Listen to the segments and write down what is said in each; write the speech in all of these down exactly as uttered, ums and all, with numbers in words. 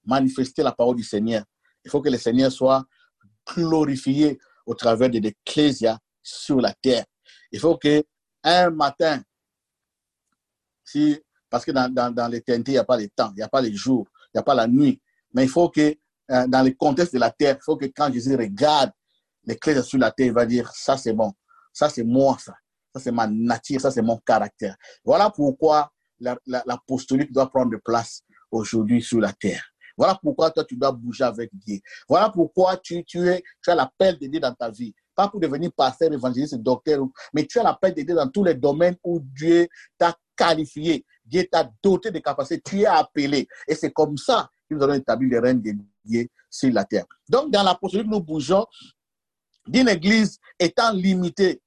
manifester la parole du Seigneur. Il faut que le Seigneur soit glorifié au travers de l'ecclésia sur la terre. Il faut qu'un matin, si, parce que dans, dans, dans l'éternité, il n'y a pas le temps, il n'y a pas les jours, il n'y a pas la nuit, mais il faut que, euh, dans le contexte de la terre, il faut que quand Jésus regarde l'ecclésia sur la terre, il va dire, ça c'est bon, ça c'est moi, ça, ça c'est ma nature, ça c'est mon caractère. Voilà pourquoi l'apostolique doit prendre place aujourd'hui sur la terre. Voilà pourquoi toi, tu dois bouger avec Dieu. Voilà pourquoi tu, tu, es, tu as l'appel de Dieu dans ta vie. Pas pour devenir pasteur, évangéliste, docteur, mais tu as l'appel de Dieu dans tous les domaines où Dieu t'a qualifié. Dieu t'a doté de capacités. Tu es appelé. Et c'est comme ça que nous allons établir le règne de Dieu sur la terre. Donc, dans l'apostolique, nous bougeons d'une église étant limitée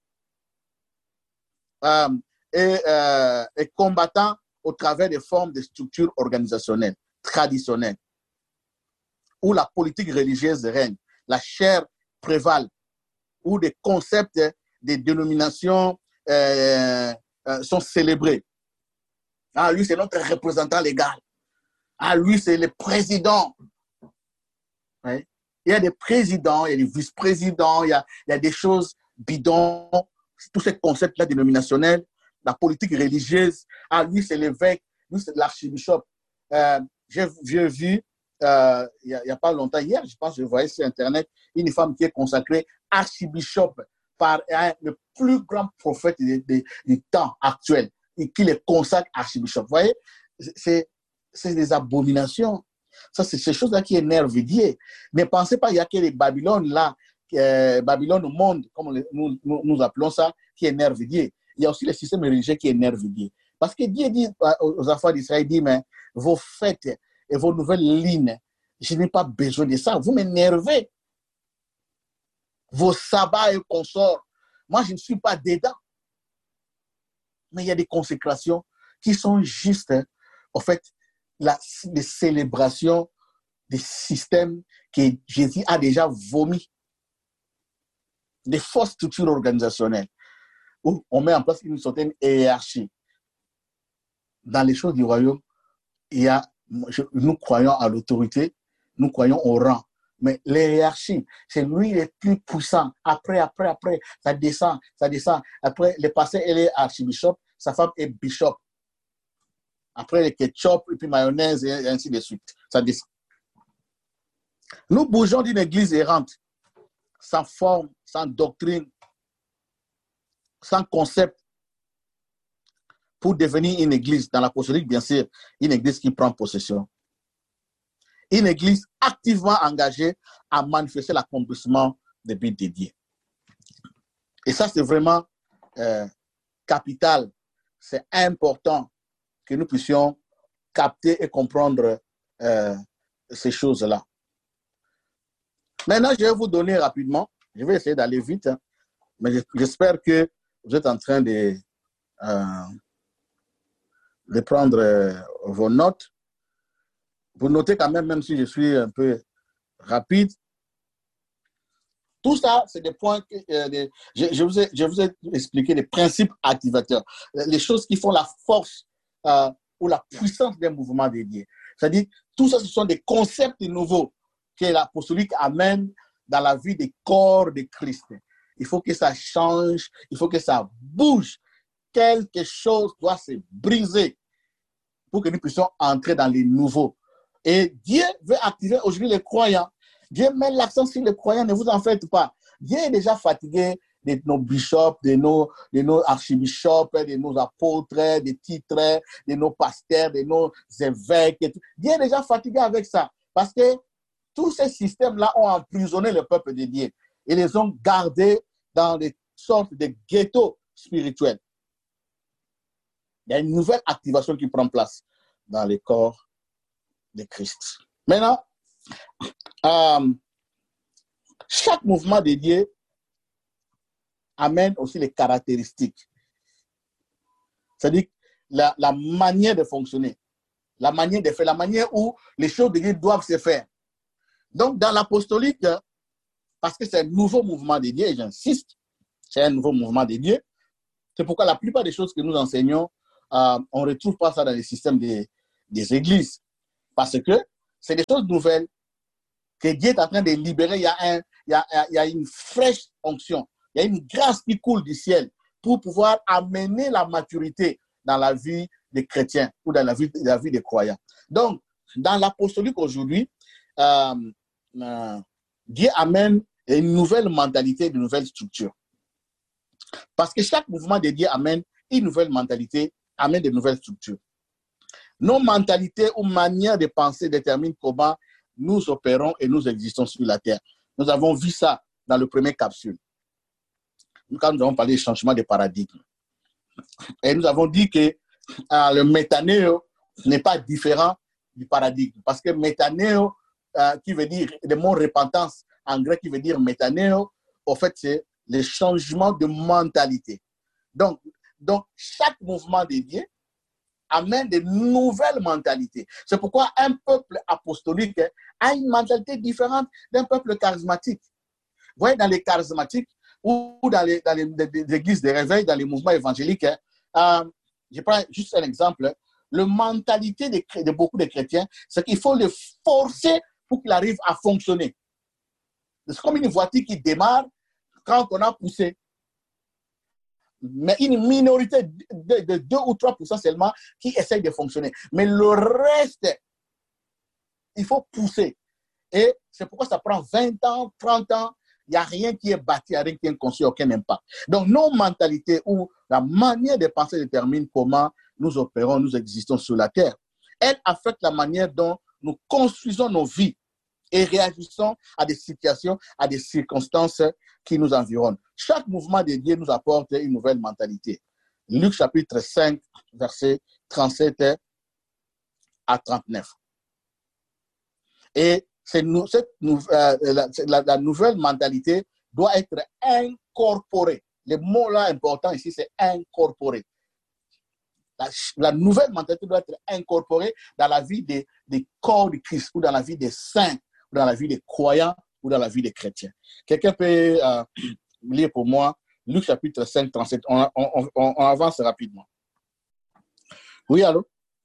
euh, et, euh, et combattant au travers des formes de structures organisationnelles, traditionnelles, où la politique religieuse règne, la chair prévale, où des concepts, des dénominations euh, euh, sont célébrés. Ah, lui, c'est notre représentant légal. Ah, lui, c'est le président. Oui. Il y a des présidents, il y a des vice-présidents, il y a, il y a des choses bidons, tous ces concepts-là dénominationnels, la politique religieuse. Ah, lui, c'est l'évêque, lui, c'est l'archibishop. Euh, j'ai vu, euh, il n'y a, a pas longtemps, hier, je pense que je voyais sur Internet, une femme qui est consacrée archibishop par hein, le plus grand prophète du, du, du temps actuel, et qui le consacre archibishop. Vous voyez, c'est des abominations. Ça, c'est ces choses-là qui énervent Dieu. Ne pensez pas qu'il n'y a que les Babylone là, euh, Babylone au monde, comme nous, nous, nous appelons ça, qui énervent Dieu. Il y a aussi les systèmes religieux qui énervent Dieu. Parce que Dieu dit aux enfants d'Israël, dit, mais vos fêtes et vos nouvelles lignes, je n'ai pas besoin de ça. Vous m'énervez. Vos sabbats et consorts, moi, je ne suis pas dedans. Mais il y a des consécrations qui sont juste, hein, en fait, la, les célébrations des systèmes que Jésus a déjà vomi. Des fausses structures organisationnelles où on met en place une certaine hiérarchie. Dans les choses du royaume, il y a, nous croyons à l'autorité, nous croyons au rang. Mais l'hiérarchie, c'est lui le plus puissant. Après, après, après, ça descend, ça descend. Après, le pasteur, elle est archibishop, sa femme est bishop. Après, le ketchup, et puis mayonnaise, et ainsi de suite. Ça descend. Nous bougeons d'une église errante, sans forme, sans doctrine, sans concept, pour devenir une église, dans l'apostolique, bien sûr, une église qui prend possession. Une église activement engagée à manifester l'accomplissement des buts de Dieu. Et ça, c'est vraiment euh, capital. C'est important que nous puissions capter et comprendre euh, ces choses-là. Maintenant, je vais vous donner rapidement, je vais essayer d'aller vite, hein, mais j'espère que vous êtes en train de, euh, de prendre euh, vos notes. Vous notez quand même, même si je suis un peu rapide. Tout ça, c'est des points que euh, des, je, je, vous ai, je vous ai expliqué les principes activateurs, les choses qui font la force euh, ou la puissance d'un mouvement dédié. C'est-à-dire, tout ça, ce sont des concepts nouveaux que l'apostolique amène dans la vie des corps de Christ. Il faut que ça change, il faut que ça bouge. Quelque chose doit se briser pour que nous puissions entrer dans les nouveaux. Et Dieu veut activer aujourd'hui les croyants. Dieu met l'accent sur les croyants, ne vous en faites pas. Dieu est déjà fatigué de nos bishops, de nos, de nos archibishops, de nos apôtres, des titres, de nos pasteurs, de nos évêques. Et tout. Dieu est déjà fatigué avec ça. Parce que tous ces systèmes-là ont emprisonné le peuple de Dieu et les ont gardés dans des sortes de ghettos spirituels. Il y a une nouvelle activation qui prend place dans les corps de Christ. Maintenant, euh, chaque mouvement de Dieu amène aussi les caractéristiques. C'est-à-dire la, la manière de fonctionner, la manière de faire, la manière où les choses de Dieu doivent se faire. Donc, dans l'apostolique, parce que c'est un nouveau mouvement de Dieu, et j'insiste, c'est un nouveau mouvement de Dieu, c'est pourquoi la plupart des choses que nous enseignons, euh, on ne retrouve pas ça dans les systèmes des, des églises. Parce que c'est des choses nouvelles que Dieu est en train de libérer. Il y a, un, il y a, il y a une fraîche onction. Il y a une grâce qui coule du ciel pour pouvoir amener la maturité dans la vie des chrétiens ou dans la vie, dans la vie des croyants. Donc, dans l'apostolique aujourd'hui, euh, euh, Dieu amène une nouvelle mentalité, une nouvelle structure. Parce que chaque mouvement de Dieu amène une nouvelle mentalité, amène de nouvelles structures. Nos mentalités ou manières de penser déterminent comment nous opérons et nous existons sur la terre. Nous avons vu ça dans le premier capsule, quand nous avons parlé du changement de paradigme. Et nous avons dit que euh, le métanéo n'est pas différent du paradigme. Parce que métanéo, euh, qui veut dire, le mot repentance en grec qui veut dire métanéo, au fait, c'est le changement de mentalité. Donc, donc chaque mouvement de Dieu amène de nouvelles mentalités. C'est pourquoi un peuple apostolique a une mentalité différente d'un peuple charismatique. Vous voyez, dans les charismatiques ou dans les, dans les, les églises de réveil, dans les mouvements évangéliques, euh, je prends juste un exemple, la mentalité de, de beaucoup de chrétiens, c'est qu'il faut le forcer pour qu'il arrive à fonctionner. C'est comme une voiture qui démarre quand on a poussé. Mais une minorité de, de deux ou trois pour cent seulement qui essaye de fonctionner. Mais le reste, il faut pousser. Et c'est pourquoi ça prend vingt ans, trente ans. Il n'y a rien qui est bâti, il n'y a rien qui est construit, aucun impact. Donc, nos mentalités ou la manière de penser détermine comment nous opérons, nous existons sur la terre. Elle affecte la manière dont nous construisons nos vies et réagissons à des situations, à des circonstances qui nous environnent. Chaque mouvement de Dieu nous apporte une nouvelle mentalité. Luc chapitre cinq, versets trente-sept à trente-neuf. Et cette, cette, euh, la, la, la nouvelle mentalité doit être incorporée. Le mot-là important ici, c'est incorporé. La, la nouvelle mentalité doit être incorporée dans la vie des, des corps de Christ ou dans la vie des saints, ou dans la vie des croyants ou dans la vie des chrétiens. Quelqu'un peut euh, lire pour moi Luc chapitre cinq, trente-sept. On, on, on, on avance rapidement. Oui, allô?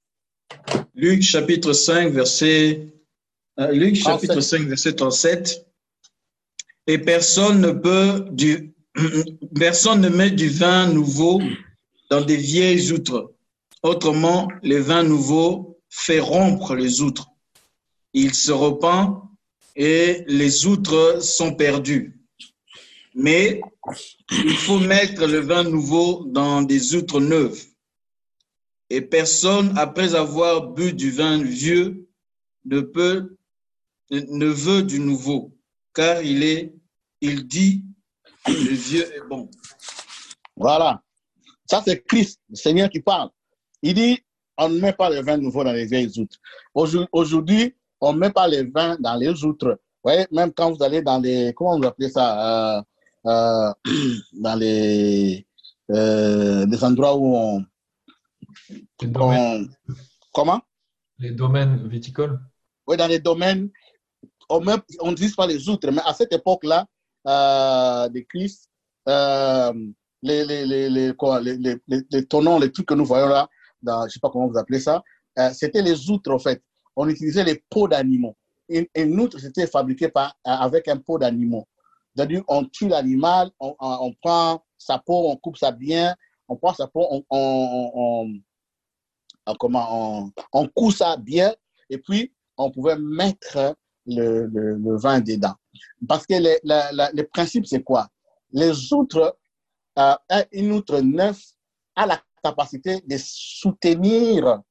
Luc chapitre cinq, verset, euh, Luc chapitre cinq, verset trente-sept. Et personne ne peut du, personne ne met du vin nouveau dans des vieilles outres. Autrement, le vin nouveau fait rompre les outres. Il se repent et les outres sont perdues. Mais il faut mettre le vin nouveau dans des outres neuves. Et personne, après avoir bu du vin vieux, ne peut, ne veut du nouveau, car il est, il dit, le vieux est bon. Voilà. Ça, c'est Christ, le Seigneur qui parle. Il dit, on ne met pas le vin nouveau dans les vieilles outres. Aujourd'hui, on ne met pas le vin dans les outres. Vous voyez, même quand vous allez dans les, comment vous appelez ça, euh, euh, dans les, euh, les endroits où on, les domaines. on comment? Les domaines viticoles. Oui, dans les domaines, on n'utilise pas les outres, mais à cette époque-là, euh, de Christ, euh, les, les, les, les, quoi, les, les, les, les tonneaux, les trucs que nous voyons là, dans, je ne sais pas comment vous appelez ça, euh, c'était les outres en fait. On utilisait les peaux d'animaux. Une, une outre, c'était fabriqué par, avec un pot d'animaux. C'est-à-dire, on tue l'animal, on, on, on prend sa peau, on coupe ça bien, on prend sa peau, on, on, on, on, comment, on, on coud ça bien, et puis on pouvait mettre le, le, le vin dedans. Parce que le, le, le, le principe, c'est quoi? Les outres, euh, une outre neuve a la capacité de soutenir euh,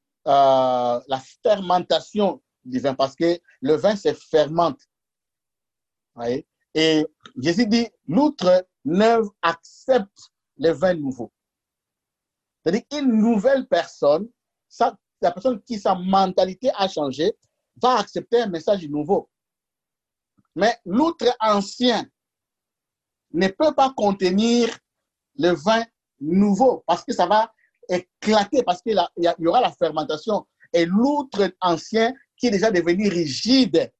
la fermentation du vin, parce que le vin se fermente. Oui. Et Jésus dit, l'outre neuve accepte le vin nouveau. C'est-à-dire qu'une nouvelle personne, ça, la personne qui sa mentalité a changé, va accepter un message nouveau. Mais l'outre ancien ne peut pas contenir le vin nouveau parce que ça va éclater, parce qu'il y aura la fermentation. Et l'outre ancien qui est déjà devenu rigide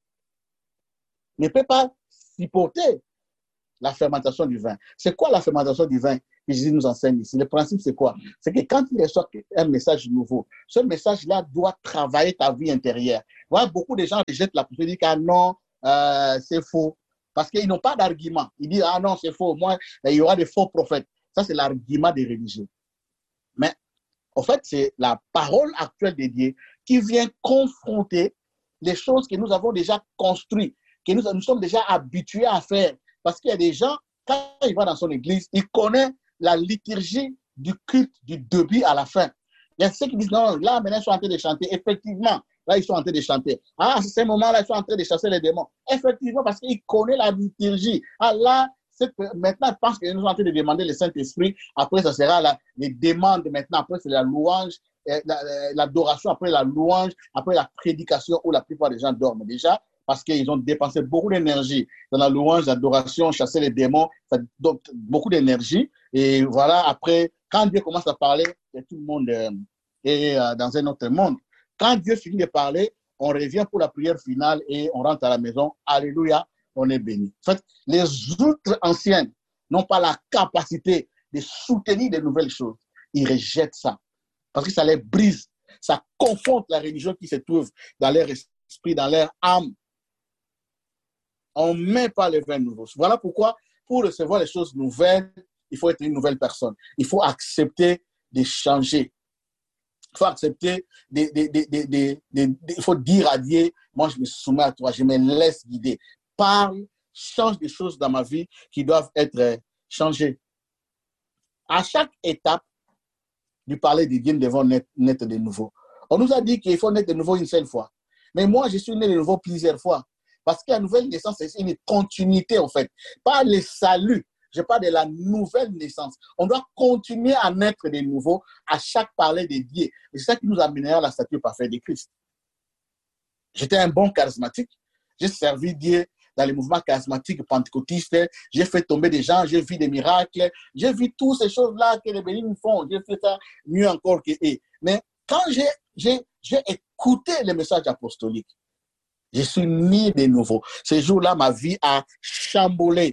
ne peut pas supporter la fermentation du vin. C'est quoi la fermentation du vin? que Jésus nous enseigne ici. Le principe, c'est quoi? C'est que quand il reçoit un message nouveau, ce message-là doit travailler ta vie intérieure. Voilà, beaucoup de gens rejettent l'apostolique, disent ah non, euh, c'est faux. Parce qu'ils n'ont pas d'argument. Ils disent ah non, c'est faux. Moi, il y aura des faux prophètes. Ça, c'est l'argument des religieux. Mais en fait, c'est la parole actuelle de Dieu qui vient confronter les choses que nous avons déjà construites, que nous, nous sommes déjà habitués à faire. Parce qu'il y a des gens, quand il va dans son église, il connaît la liturgie du culte du début à la fin. Il y a ceux qui disent, non, là, maintenant, ils sont en train de chanter. Effectivement, là, ils sont en train de chanter. Ah, à ce moment-là, ils sont en train de chasser les démons. Effectivement, parce qu'ils connaissent la liturgie. Ah, là, maintenant, je pense qu'ils nous sont en train de demander le Saint-Esprit. Après, ça sera la, les demandes. Maintenant, après, c'est la louange, l'adoration, la, après la louange, après la prédication où la plupart des gens dorment déjà parce qu'ils ont dépensé beaucoup d'énergie dans la louange, l'adoration, chasser les démons, ça donne beaucoup d'énergie. Et voilà, après, quand Dieu commence à parler, tout le monde est dans un autre monde. Quand Dieu finit de parler, on revient pour la prière finale et on rentre à la maison. Alléluia. On est béni. En fait, les outres anciennes n'ont pas la capacité de soutenir de nouvelles choses. Ils rejettent ça parce que ça les brise. Ça confronte la religion qui se trouve dans leur esprit, dans leur âme. On ne met pas le vin nouveau. Voilà pourquoi, pour recevoir les choses nouvelles, il faut être une nouvelle personne. Il faut accepter de changer. Il faut accepter, de, de, de, de, de, de, de, il faut dire à Dieu, moi je me soumets à toi, je me laisse guider. Parle, change des choses dans ma vie qui doivent être changées. À chaque étape du parler de Dieu, nous devons naître, naître de nouveau. On nous a dit qu'il faut naître de nouveau une seule fois. Mais moi, je suis né de nouveau plusieurs fois. Parce que la nouvelle naissance, c'est une continuité, en fait. Pas le salut. Je parle de la nouvelle naissance. On doit continuer à naître de nouveau à chaque parler de Dieu. Et c'est ça qui nous amènera à la stature parfaite de Christ. J'étais un bon charismatique. J'ai servi Dieu dans les mouvements charismatiques pentecôtistes. J'ai fait tomber des gens, j'ai vu des miracles. J'ai vu toutes ces choses-là que les bénis font. J'ai fait ça mieux encore qu'eux. Mais quand j'ai écouté les messages apostoliques, je suis né de nouveau. Ce jour-là, ma vie a chamboulé.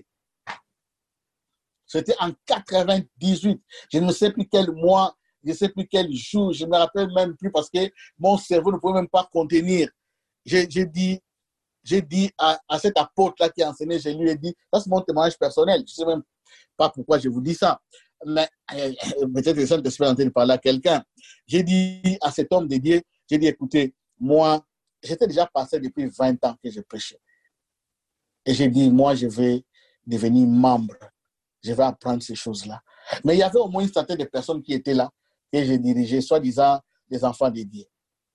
C'était en quatre-vingt-dix-huit. Je ne sais plus quel mois, je ne sais plus quel jour, je ne me rappelle même plus parce que mon cerveau ne pouvait même pas contenir. J'ai dit, j'ai dit à, à cet apôtre-là qui a enseigné, je lui ai dit, ça c'est mon témoignage personnel. Je ne sais même pas pourquoi je vous dis ça. Mais euh, peut-être que le Saint-Esprit est en train de parler à quelqu'un. J'ai dit à cet homme de Dieu, j'ai dit, écoutez, moi, j'étais déjà passé depuis vingt ans que je prêchais. Et j'ai dit, moi, je vais devenir membre. Je vais apprendre ces choses-là. Mais il y avait au moins une centaine de personnes qui étaient là et j'ai dirigé, soi-disant, les enfants de Dieu.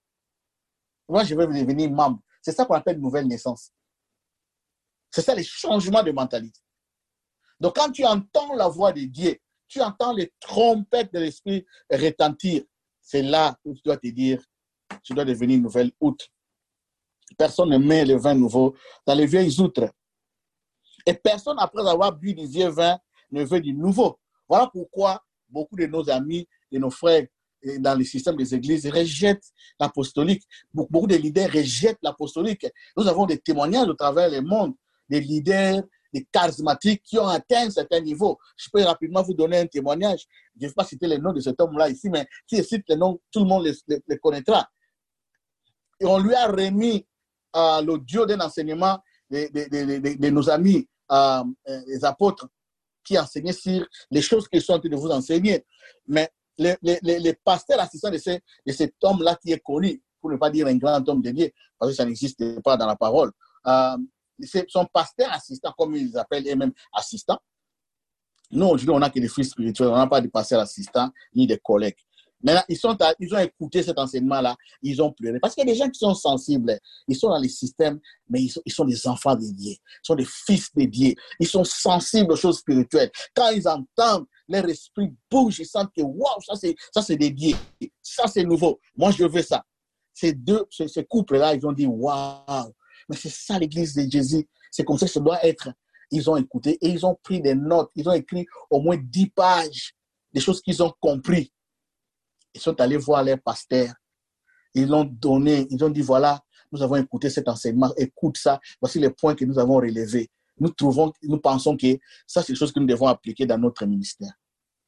Moi, je vais devenir membre. C'est ça qu'on appelle une nouvelle naissance. C'est ça, les changements de mentalité. Donc, quand tu entends la voix de Dieu, tu entends les trompettes de l'esprit retentir, c'est là où tu dois te dire, tu dois devenir une nouvelle outre. Personne ne met le vin nouveau dans les vieilles outres. Et personne, après avoir bu du vieux vin, ne veut du nouveau. Voilà pourquoi beaucoup de nos amis, de nos frères dans le système des églises rejettent l'apostolique. Beaucoup de leaders rejettent l'apostolique. Nous avons des témoignages au travers le monde, des leaders, des charismatiques qui ont atteint un certain niveau. Je peux rapidement vous donner un témoignage. Je ne vais pas citer le nom de cet homme-là ici, mais si je cite le nom, tout le monde le, le, le connaîtra. Et on lui a remis euh, l'audio d'un enseignement de, de, de, de, de nos amis, euh, les apôtres, qui enseignaient sur les choses qu'ils sont en train de vous enseigner. Mais les, les, les pasteurs assistants de, ce, de cet homme-là qui est connu, pour ne pas dire un grand homme de Dieu, parce que ça n'existe pas dans la parole, euh, son pasteur assistant, comme ils appellent eux-mêmes assistants. Nous, aujourd'hui, on n'a que des fils spirituels, on n'a pas de pasteurs assistants ni de collègues. Maintenant, ils, sont à, ils ont écouté cet enseignement-là, ils ont pleuré. Parce qu'il y a des gens qui sont sensibles, ils sont dans les systèmes, mais ils sont, ils sont des enfants de Dieu, ils sont des fils de Dieu, ils sont sensibles aux choses spirituelles. Quand ils entendent, leur esprit bouge, ils sentent que waouh, ça c'est, ça c'est des dieux, ça c'est nouveau, moi je veux ça. Ces deux, ces, ces couples-là, ils ont dit waouh, mais c'est ça l'église de Jésus, c'est comme ça que ça doit être. Ils ont écouté et ils ont pris des notes, ils ont écrit au moins dix pages des choses qu'ils ont compris. Ils sont allés voir leur pasteur. Ils l'ont donné. Ils ont dit, voilà, nous avons écouté cet enseignement. Écoute ça. Voici les points que nous avons relevés. Nous trouvons, nous pensons que ça, c'est des choses que nous devons appliquer dans notre ministère.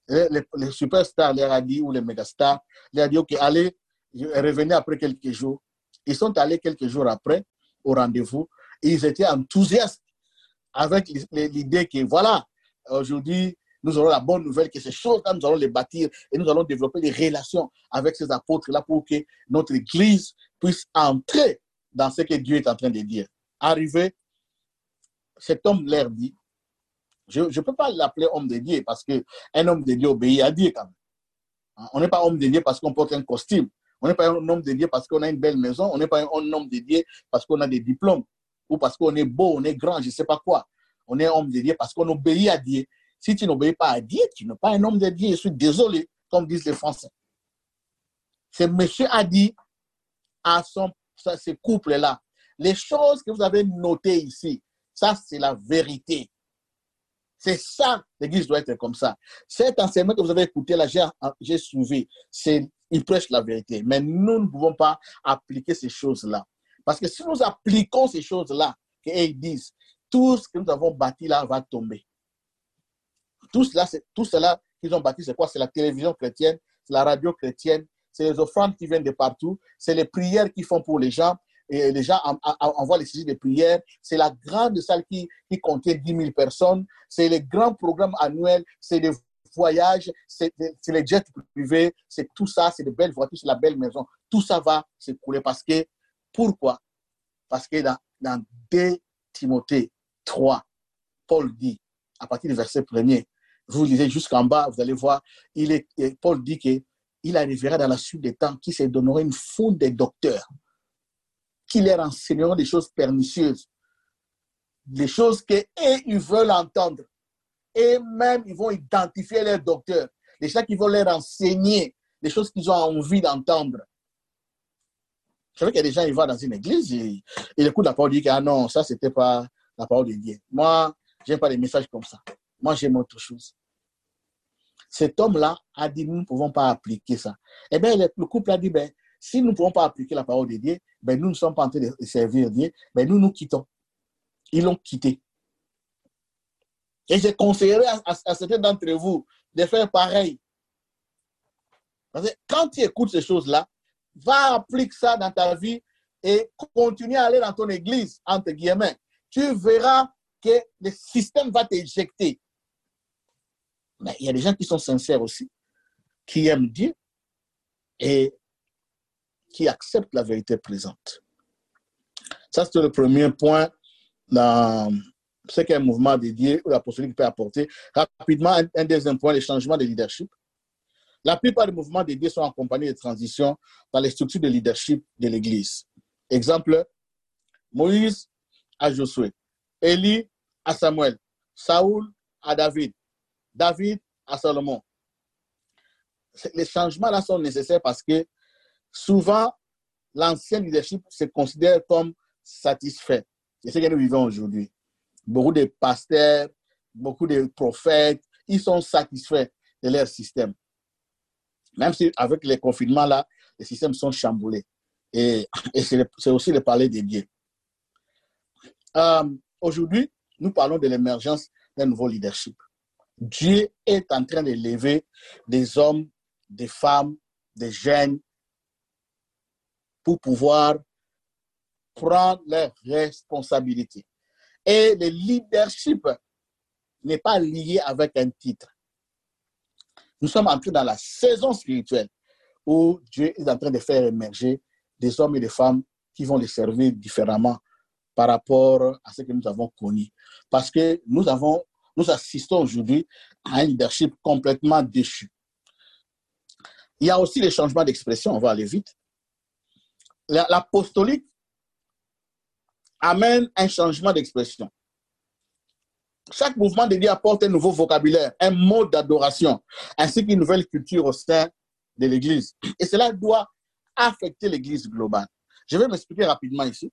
Les, les, les superstars leur a dit, ou les mégastars, leur a dit, OK, allez, revenez après quelques jours. Ils sont allés quelques jours après au rendez-vous et ils étaient enthousiastes avec l'idée que voilà, aujourd'hui, nous aurons la bonne nouvelle que ces choses-là, nous allons les bâtir et nous allons développer des relations avec ces apôtres-là pour que notre Église puisse entrer dans ce que Dieu est en train de dire. Arrivé, cet homme leur dit, je ne peux pas l'appeler homme de Dieu parce qu'un homme de Dieu obéit à Dieu quand même. On n'est pas homme de Dieu parce qu'on porte un costume. On n'est pas un homme de Dieu parce qu'on a une belle maison. On n'est pas un homme de Dieu parce qu'on a des diplômes ou parce qu'on est beau, on est grand, je ne sais pas quoi. On est homme de Dieu parce qu'on obéit à Dieu. Si tu n'obéis pas à Dieu, tu n'es pas un homme de Dieu. Je suis désolé, comme disent les Français. Ce monsieur a dit à son, à ce couple-là, les choses que vous avez notées ici, ça c'est la vérité. C'est ça, l'Église doit être comme ça. Cet enseignement que vous avez écouté là, j'ai suivi, il prêche la vérité. Mais nous ne pouvons pas appliquer ces choses-là. Parce que si nous appliquons ces choses-là, qu'ils disent, tout ce que nous avons bâti là va tomber. Tout cela, tout cela qu'ils ont bâti, c'est quoi? C'est la télévision chrétienne, c'est la radio chrétienne, c'est les offrandes qui viennent de partout, c'est les prières qu'ils font pour les gens. Et les gens envoient les sujets de prière. C'est la grande salle qui, qui contient dix mille personnes. C'est les grands programmes annuels. C'est les voyages. C'est les jets privés. C'est tout ça. C'est de belles voitures. C'est la belle maison. Tout ça va s'écouler. Parce que, pourquoi? Parce que dans, dans deux Timothée trois, Paul dit, à partir du verset premier, vous lisez jusqu'en bas, vous allez voir, il est, Paul dit qu'il arrivera dans la suite des temps, qui se donnera une foule de docteurs, qui leur enseigneront des choses pernicieuses, des choses qu'ils ils veulent entendre. Et même, ils vont identifier leurs docteurs, des gens qui vont leur enseigner des choses qu'ils ont envie d'entendre. Je savais qu'il y a des gens, ils vont dans une église, et ils écoutent la parole, ils disent que ah non, ça, ce n'était pas la parole de Dieu. Moi, je n'aime pas les messages comme ça. Moi, j'aime autre chose. Cet homme-là a dit, nous ne pouvons pas appliquer ça. Eh bien, le, le couple a dit, ben, si nous ne pouvons pas appliquer la parole de Dieu, ben, nous ne sommes pas en train de servir Dieu, ben, nous nous quittons. Ils l'ont quitté. Et j'ai conseillé à, à, à certains d'entre vous de faire pareil. Parce que quand tu écoutes ces choses-là, va appliquer ça dans ta vie et continue à aller dans ton église, entre guillemets. Tu verras que le système va t'éjecter. Mais il y a des gens qui sont sincères aussi, qui aiment Dieu et qui acceptent la vérité présente. Ça, c'est le premier point dans ce qu'un mouvement de Dieu ou l'apostolique peut apporter. Rapidement, un, un deuxième point, le changement de leadership. La plupart des mouvements de Dieu sont accompagnés de transitions dans les structures de leadership de l'Église. Exemple, Moïse à Josué, Élie à Samuel, Saoul à David, David à Salomon. Les changements là sont nécessaires parce que souvent, l'ancien leadership se considère comme satisfait. C'est ce que nous vivons aujourd'hui. Beaucoup de pasteurs, beaucoup de prophètes, ils sont satisfaits de leur système. Même si avec les confinements là, les systèmes sont chamboulés. Et, et c'est aussi le parler de Dieu. Euh, aujourd'hui, nous parlons de l'émergence d'un nouveau leadership. Dieu est en train de lever des hommes, des femmes, des jeunes pour pouvoir prendre leurs responsabilités. Et le leadership n'est pas lié avec un titre. Nous sommes entrés dans la saison spirituelle où Dieu est en train de faire émerger des hommes et des femmes qui vont les servir différemment par rapport à ce que nous avons connu. Parce que nous, avons, nous assistons aujourd'hui à un leadership complètement déchu. Il y a aussi les changements d'expression, on va aller vite. L'apostolique amène un changement d'expression. Chaque mouvement de Dieu apporte un nouveau vocabulaire, un mode d'adoration, ainsi qu'une nouvelle culture au sein de l'Église. Et cela doit affecter l'Église globale. Je vais m'expliquer rapidement ici.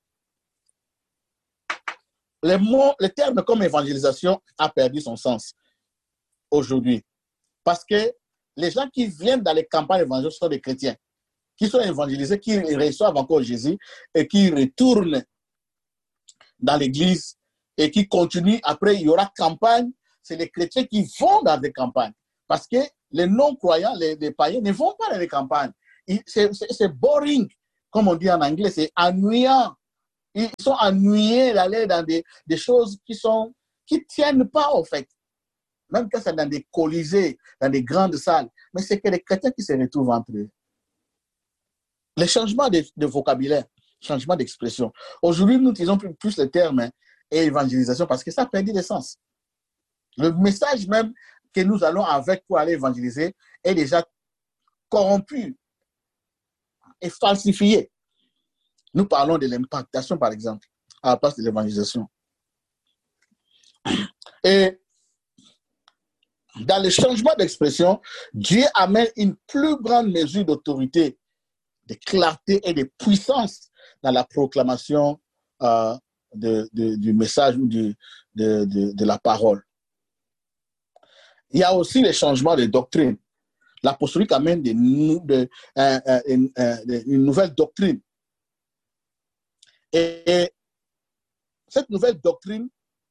Le, mot, le terme comme évangélisation a perdu son sens aujourd'hui. Parce que les gens qui viennent dans les campagnes évangéliques sont des chrétiens, qui sont évangélisés, qui reçoivent encore Jésus et qui retournent dans l'Église et qui continuent. Après, il y aura campagne. C'est les chrétiens qui vont dans des campagnes. Parce que les non-croyants, les, les païens ne vont pas dans les campagnes. C'est boring, comme on dit en anglais, c'est ennuyant. Ils sont ennuyés d'aller dans des, des choses qui sont qui ne tiennent pas, au fait. Même quand c'est dans des colisées, dans des grandes salles. Mais c'est que les chrétiens qui se retrouvent entre eux. Les changements de, de vocabulaire, changement d'expression. Aujourd'hui, nous utilisons plus, plus le terme hein, évangélisation parce que ça perd de sens. Le message même que nous allons avec pour aller évangéliser est déjà corrompu et falsifié. Nous parlons de l'impactation, par exemple, à la place de l'évangélisation. Et dans le changement d'expression, Dieu amène une plus grande mesure d'autorité, de clarté et de puissance dans la proclamation euh, de, de, du message ou de, de, de, de la parole. Il y a aussi les changements de doctrine. L'apostolique amène de, de, euh, euh, une, euh, une nouvelle doctrine. Et, et cette nouvelle doctrine,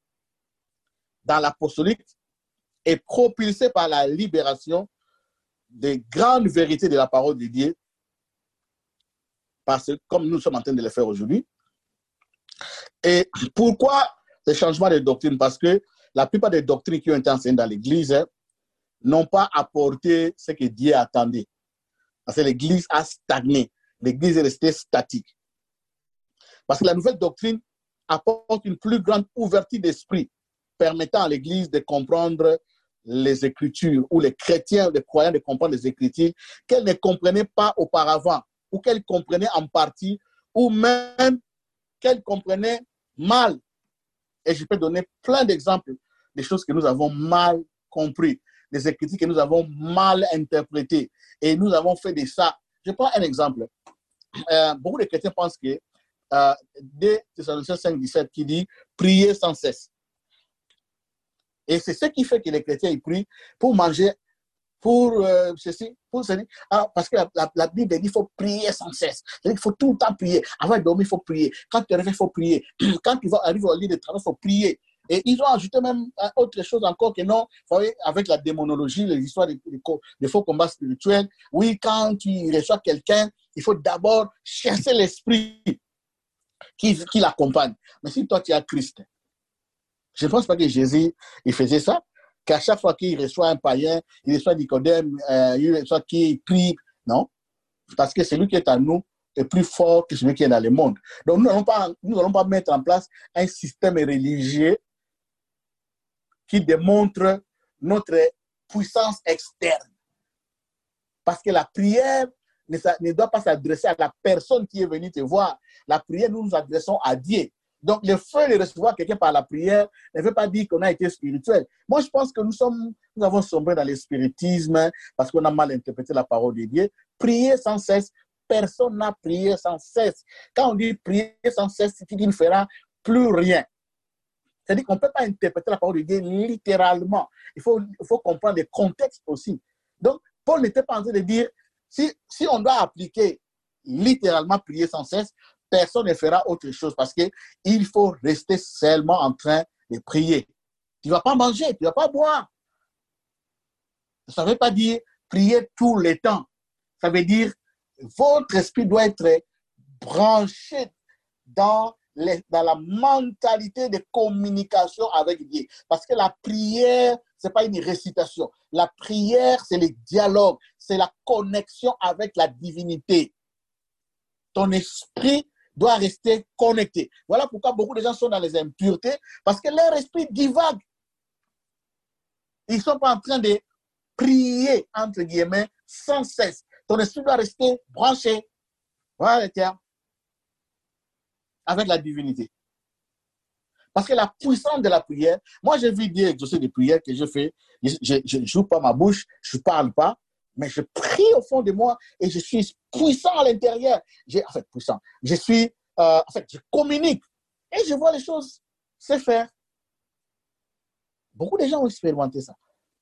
dans l'apostolique, est propulsée par la libération des grandes vérités de la parole de Dieu, parce que, comme nous sommes en train de le faire aujourd'hui. Et pourquoi le changement de doctrine? Parce que la plupart des doctrines qui ont été enseignées dans l'Église hein, n'ont pas apporté ce que Dieu attendait. Parce que l'Église a stagné. L'Église est restée statique. Parce que la nouvelle doctrine apporte une plus grande ouverture d'esprit, permettant à l'Église de comprendre les Écritures, ou les chrétiens, les croyants de comprendre les Écritures qu'elles ne comprenaient pas auparavant, ou qu'elles comprenaient en partie, ou même qu'elles comprenaient mal. Et je peux donner plein d'exemples des choses que nous avons mal compris, des Écritures que nous avons mal interprétées, et nous avons fait de ça. Je prends un exemple. Euh, beaucoup de chrétiens pensent que euh, dès Thessaloniciens cinq, dix-sept qui dit « priez sans cesse ». Et c'est ce qui fait que les chrétiens ils prient pour manger, pour euh, ceci, pour ceci. Ah, parce que la, la, la Bible dit qu'il faut prier sans cesse. Il faut tout le temps prier. Avant de dormir, il faut prier. Quand tu réveilles, il faut prier. Quand tu vas arriver au lieu de travail, il faut prier. Et ils ont ajouté même autre chose encore que non, vous voyez, avec la démonologie, les histoires des de, de faux combats spirituels. Oui, quand tu reçois quelqu'un, il faut d'abord chasser l'esprit qui, qui l'accompagne. Mais si toi, tu as Christ, je ne pense pas que Jésus il faisait ça, qu'à chaque fois qu'il reçoit un païen, il reçoit Nicodème, euh, il reçoit qui prie. Non, parce que celui qui est à nous est plus fort que celui qui est dans le monde. Donc nous n'allons pas, nous n'allons pas mettre en place un système religieux qui démontre notre puissance externe. Parce que la prière ne, ne doit pas s'adresser à la personne qui est venue te voir. La prière, nous nous adressons à Dieu. Donc, le fait de recevoir quelqu'un par la prière ne veut pas dire qu'on a été spirituel. Moi, je pense que nous, sommes, nous avons sombré dans le spiritisme parce qu'on a mal interprété la parole de Dieu. Prier sans cesse, personne n'a prié sans cesse. Quand on dit prier sans cesse, c'est qu'il ne fera plus rien. C'est-à-dire qu'on ne peut pas interpréter la parole de Dieu littéralement. Il faut, il faut comprendre le contexte aussi. Donc, Paul n'était pas en train de dire, si, si on doit appliquer littéralement prier sans cesse, personne ne fera autre chose parce qu'il faut rester seulement en train de prier. Tu ne vas pas manger, tu ne vas pas boire. Ça ne veut pas dire prier tout le temps. Ça veut dire votre esprit doit être branché dans, les, dans la mentalité de communication avec Dieu. Parce que la prière, ce n'est pas une récitation. La prière, c'est le dialogue, c'est la connexion avec la divinité. Ton esprit doit rester connecté. Voilà pourquoi beaucoup de gens sont dans les impuretés, parce que leur esprit divague. Ils ne sont pas en train de prier, entre guillemets, sans cesse. Ton esprit doit rester branché. Voilà le terme. Avec la divinité. Parce que la puissance de la prière, moi j'ai vu Dieu exaucer des prières que je fais, je ne joue pas ma bouche, je ne parle pas, mais je prie au fond de moi et je suis puissant à l'intérieur. En fait, puissant. Je suis, euh, en fait, je communique et je vois les choses se faire. Beaucoup de gens ont expérimenté ça.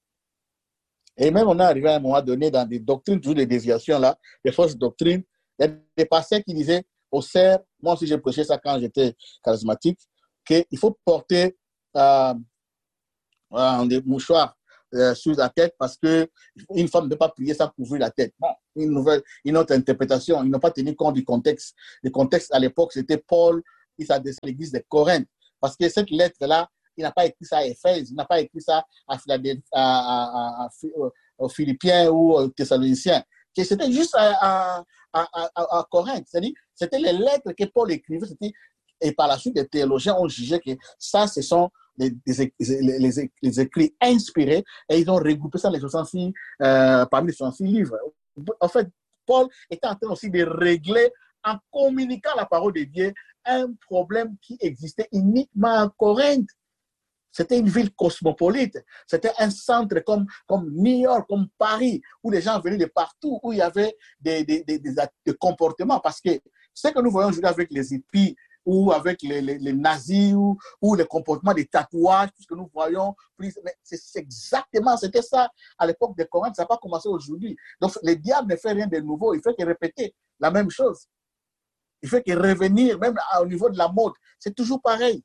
Et même on est arrivé à un moment donné dans des doctrines, toujours des déviations là, des fausses doctrines. Il y a des pasteurs qui disaient au cerf, moi aussi j'ai prêché ça quand j'étais charismatique, qu'il faut porter euh, euh, des mouchoirs euh, sur la tête parce qu'une femme ne peut pas prier sans couvrir la tête. Bon, une, nouvelle, une autre interprétation, ils n'ont pas tenu compte du contexte. Le contexte à l'époque, c'était Paul, il s'adressait à l'église de Corinthe. Parce que cette lettre-là, il n'a pas écrit ça à Éphèse, il n'a pas écrit ça à, à, à, à, aux Philippiens ou aux Thessaloniciens. C'était juste à, à, à, à, à Corinthe. C'est-à-dire, c'était les lettres que Paul écrivait. Et par la suite, les théologiens ont jugé que ça, ce sont les, les, les, les écrits inspirés et ils ont regroupé ça les soixante-six, euh, parmi les soixante-six livres. En fait, Paul était en train aussi de régler, en communiquant la parole de Dieu, un problème qui existait uniquement à Corinthe. C'était une ville cosmopolite. C'était un centre comme, comme New York, comme Paris, où les gens venaient de partout, où il y avait des, des, des, des, des comportements. Parce que ce que nous voyons aujourd'hui avec les hippies, ou avec les, les, les nazis, ou, ou les comportements des tatouages, tout ce que nous voyons, c'est exactement, c'était ça à l'époque de Corinthe, ça n'a pas commencé aujourd'hui. Donc le diable ne fait rien de nouveau, il fait que répéter la même chose. Il fait que revenir, même au niveau de la mode, c'est toujours pareil.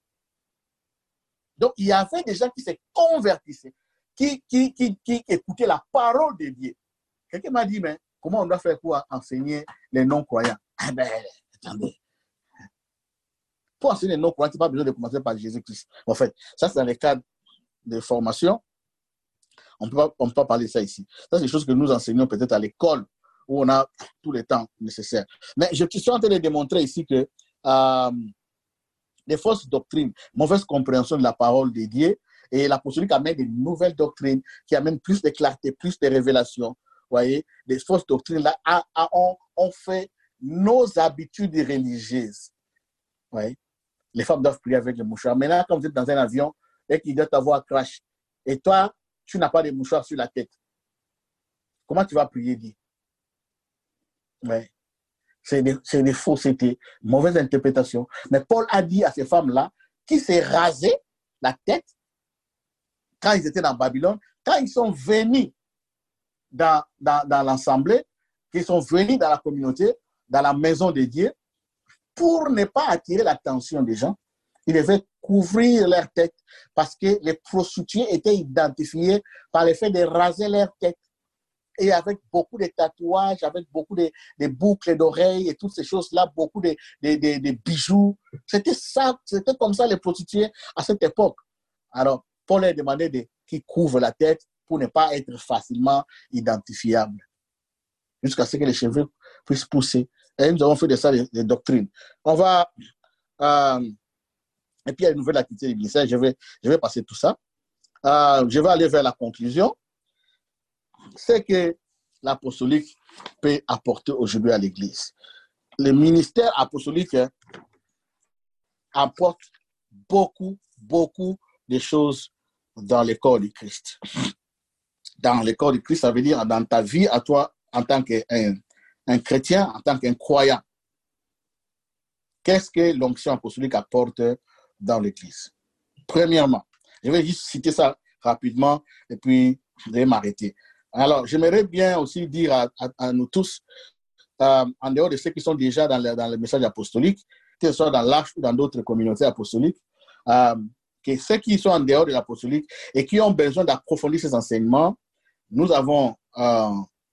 Donc il y avait des gens qui se convertissaient, qui, qui, qui, qui écoutaient la parole de Dieu. Quelqu'un m'a dit, mais comment on doit faire pour enseigner les non-croyants? Ah ben, attendez. Pour enseigner les non-croyants, tu n'as pas besoin de commencer par Jésus-Christ. En fait, ça, c'est dans les cadres de formation. On ne peut pas parler de ça ici. Ça, c'est des choses que nous enseignons peut-être à l'école, où on a tout le temps nécessaire. Mais je suis en train de démontrer ici que euh, les fausses doctrines, mauvaise compréhension de la parole de Dieu, et l'apostolique amène des nouvelles doctrines qui amènent plus de clarté, plus de révélation. Vous voyez, les fausses doctrines-là ont, ont fait nos habitudes religieuses. Vous voyez? Les femmes doivent prier avec le mouchoir. Maintenant, quand vous êtes dans un avion et qu'il doit avoir crash, et toi, tu n'as pas de mouchoir sur la tête, comment tu vas prier, dit? Ouais. C'est des, des faussetés, mauvaise interprétation. Mais Paul a dit à ces femmes-là qui s'est rasé la tête quand ils étaient dans Babylone, quand ils sont venus dans, dans, dans l'assemblée, qu'ils sont venus dans la communauté, dans la maison de Dieu, pour ne pas attirer l'attention des gens, ils devaient couvrir leur tête parce que les prostituées étaient identifiées par le fait de raser leur tête. Et avec beaucoup de tatouages, avec beaucoup de, de boucles d'oreilles et toutes ces choses-là, beaucoup de, de, de, de bijoux. C'était ça, c'était comme ça les prostituées à cette époque. Alors, Paul a demandé de, qu'ils couvrent la tête pour ne pas être facilement identifiables, jusqu'à ce que les cheveux puissent pousser. Et nous avons fait de ça des, des doctrines. On va... Euh, et puis, il y a une nouvelle activité du ministère. Je vais, je vais passer tout ça. Euh, je vais aller vers la conclusion. C'est que l'apostolique peut apporter aujourd'hui à l'Église. Le ministère apostolique apporte beaucoup, beaucoup de choses dans le corps du Christ. Dans le corps du Christ, ça veut dire dans ta vie à toi en tant qu'un un chrétien, en tant qu'un croyant. Qu'est-ce que l'onction apostolique apporte dans l'Église? Premièrement, je vais juste citer ça rapidement et puis je vais m'arrêter. Alors, j'aimerais bien aussi dire à, à, à nous tous, euh, en dehors de ceux qui sont déjà dans le, dans le message apostolique, que ce soit dans l'Arche ou dans d'autres communautés apostoliques, euh, que ceux qui sont en dehors de l'apostolique et qui ont besoin d'approfondir ces enseignements, nous avons euh,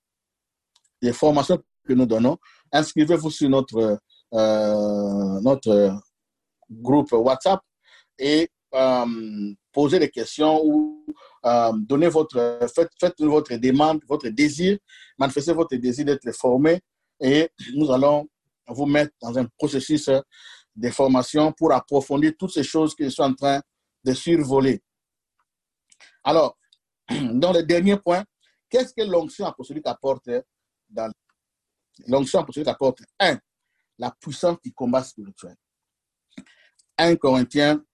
des formations que nous donnons. Inscrivez-vous sur notre, euh, notre groupe WhatsApp et euh, posez des questions ou euh, donnez votre, faites, faites votre demande, votre désir, manifestez votre désir d'être formé et nous allons vous mettre dans un processus de formation pour approfondir toutes ces choses que je suis en train de survoler. Alors, dans le dernier point, qu'est-ce que l'onction apostolique apporte dans l'onction apostolique apporte? Un, la puissance du combat spirituel. un Corinthiens,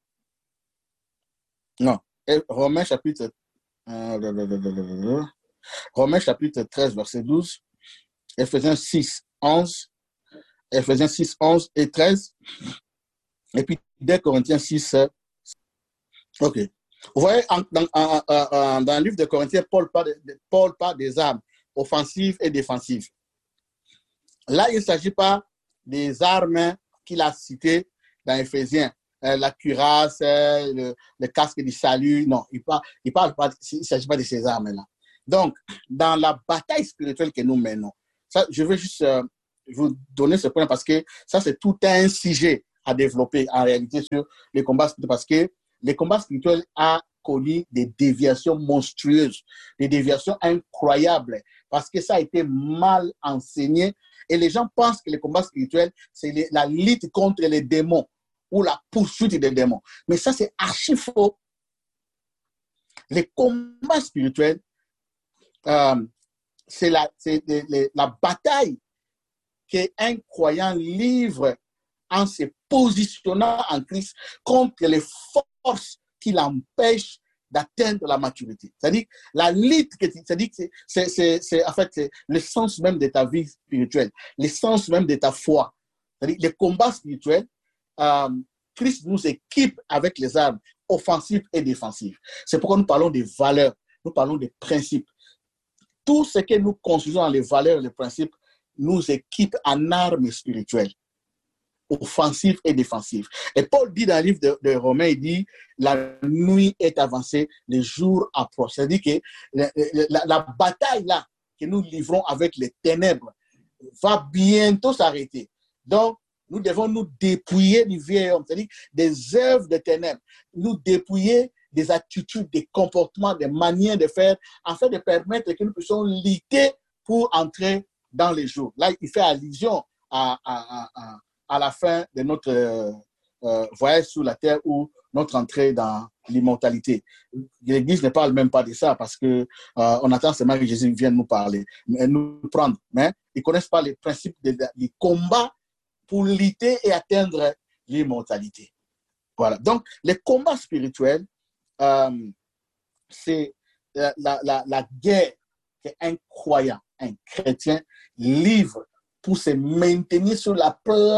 non, Romains chapitre, euh, Romains chapitre treize, verset douze, Éphésiens six, onze, Éphésiens six, onze et treize, et puis deux Corinthiens six, ok. Vous voyez, en, dans, en, en, dans le livre de Corinthiens, Paul parle, de, Paul parle des armes offensives et défensives. Là, il ne s'agit pas des armes qu'il a citées dans Éphésiens, euh, la cuirasse, euh, le, le casque du salut. Non, il parle, il parle pas, il ne s'agit pas de ces armes-là. Donc, dans la bataille spirituelle que nous menons, ça, je veux juste euh, vous donner ce point parce que ça, c'est tout un sujet à développer en réalité sur les combats spirituels parce que les combats spirituels ont connu des déviations monstrueuses, des déviations incroyables parce que ça a été mal enseigné et les gens pensent que les combats spirituels, c'est les, la lutte contre les démons ou la poursuite des démons. Mais ça, c'est archi faux. Les combats spirituels, euh, c'est la, c'est les, les, la bataille qu'un croyant livre en se positionnant en Christ contre les forces qui l'empêchent d'atteindre la maturité. C'est-à-dire, la lutte, c'est-à-dire que c'est, c'est, c'est, en fait, c'est l'essence même de ta vie spirituelle, l'essence même de ta foi. C'est-à-dire, les combats spirituels, euh, Christ nous équipe avec les armes offensives et défensives. C'est pourquoi nous parlons des valeurs, nous parlons des principes. Tout ce que nous construisons dans les valeurs et les principes nous équipe en armes spirituelles, offensives et défensives. Et Paul dit dans le livre de, de Romains, il dit, la nuit est avancée, les jours approchent. C'est-à-dire que la, la, la bataille là que nous livrons avec les ténèbres va bientôt s'arrêter. Donc, nous devons nous dépouiller du vieil homme, c'est-à-dire des œuvres de ténèbres, nous dépouiller des attitudes, des comportements, des manières de faire, afin de permettre que nous puissions lutter pour entrer dans les jours. Là, il fait allusion à, à, à, à la fin de notre euh, euh, voyage sur la terre ou notre entrée dans l'immortalité. L'Église ne parle même pas de ça parce qu'on euh, attend seulement que Jésus vienne nous parler, nous prendre. Mais ils ne connaissent pas les principes des combats pour lutter et atteindre l'immortalité. Voilà. Donc, les combats spirituels, euh, c'est la, la, la guerre qu'un croyant, un chrétien livre pour se maintenir sur la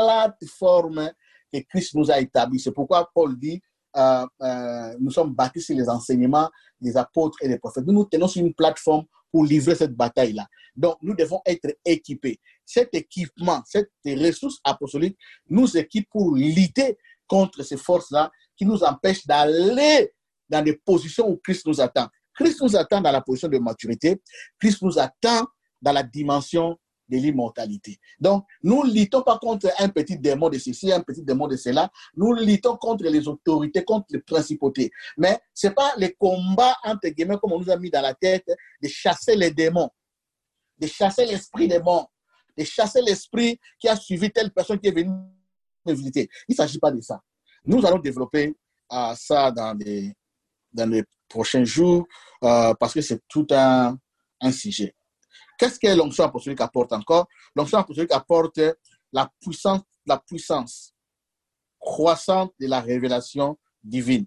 plateforme que Christ nous a établie. C'est pourquoi Paul dit, euh, euh, nous sommes bâtis sur les enseignements des apôtres et des prophètes. Nous nous tenons sur une plateforme pour livrer cette bataille-là. Donc, nous devons être équipés. Cet équipement, cette ressource apostolique nous équipe pour lutter contre ces forces-là qui nous empêchent d'aller dans des positions où Christ nous attend. Christ nous attend dans la position de maturité. Christ nous attend dans la dimension de l'immortalité. Donc, nous ne luttons pas contre un petit démon de ceci, un petit démon de cela. Nous luttons contre les autorités, contre les principautés. Mais ce n'est pas les combats, entre guillemets, comme on nous a mis dans la tête, de chasser les démons, de chasser l'esprit des morts, de chasser l'esprit qui a suivi telle personne qui est venue me visiter. Il ne s'agit pas de ça. Nous allons développer euh, ça dans les, dans les prochains jours euh, parce que c'est tout un, un sujet. Qu'est-ce que l'onction apostolique apporte encore? L'onction apostolique apporte la puissance, la puissance croissante de la révélation divine.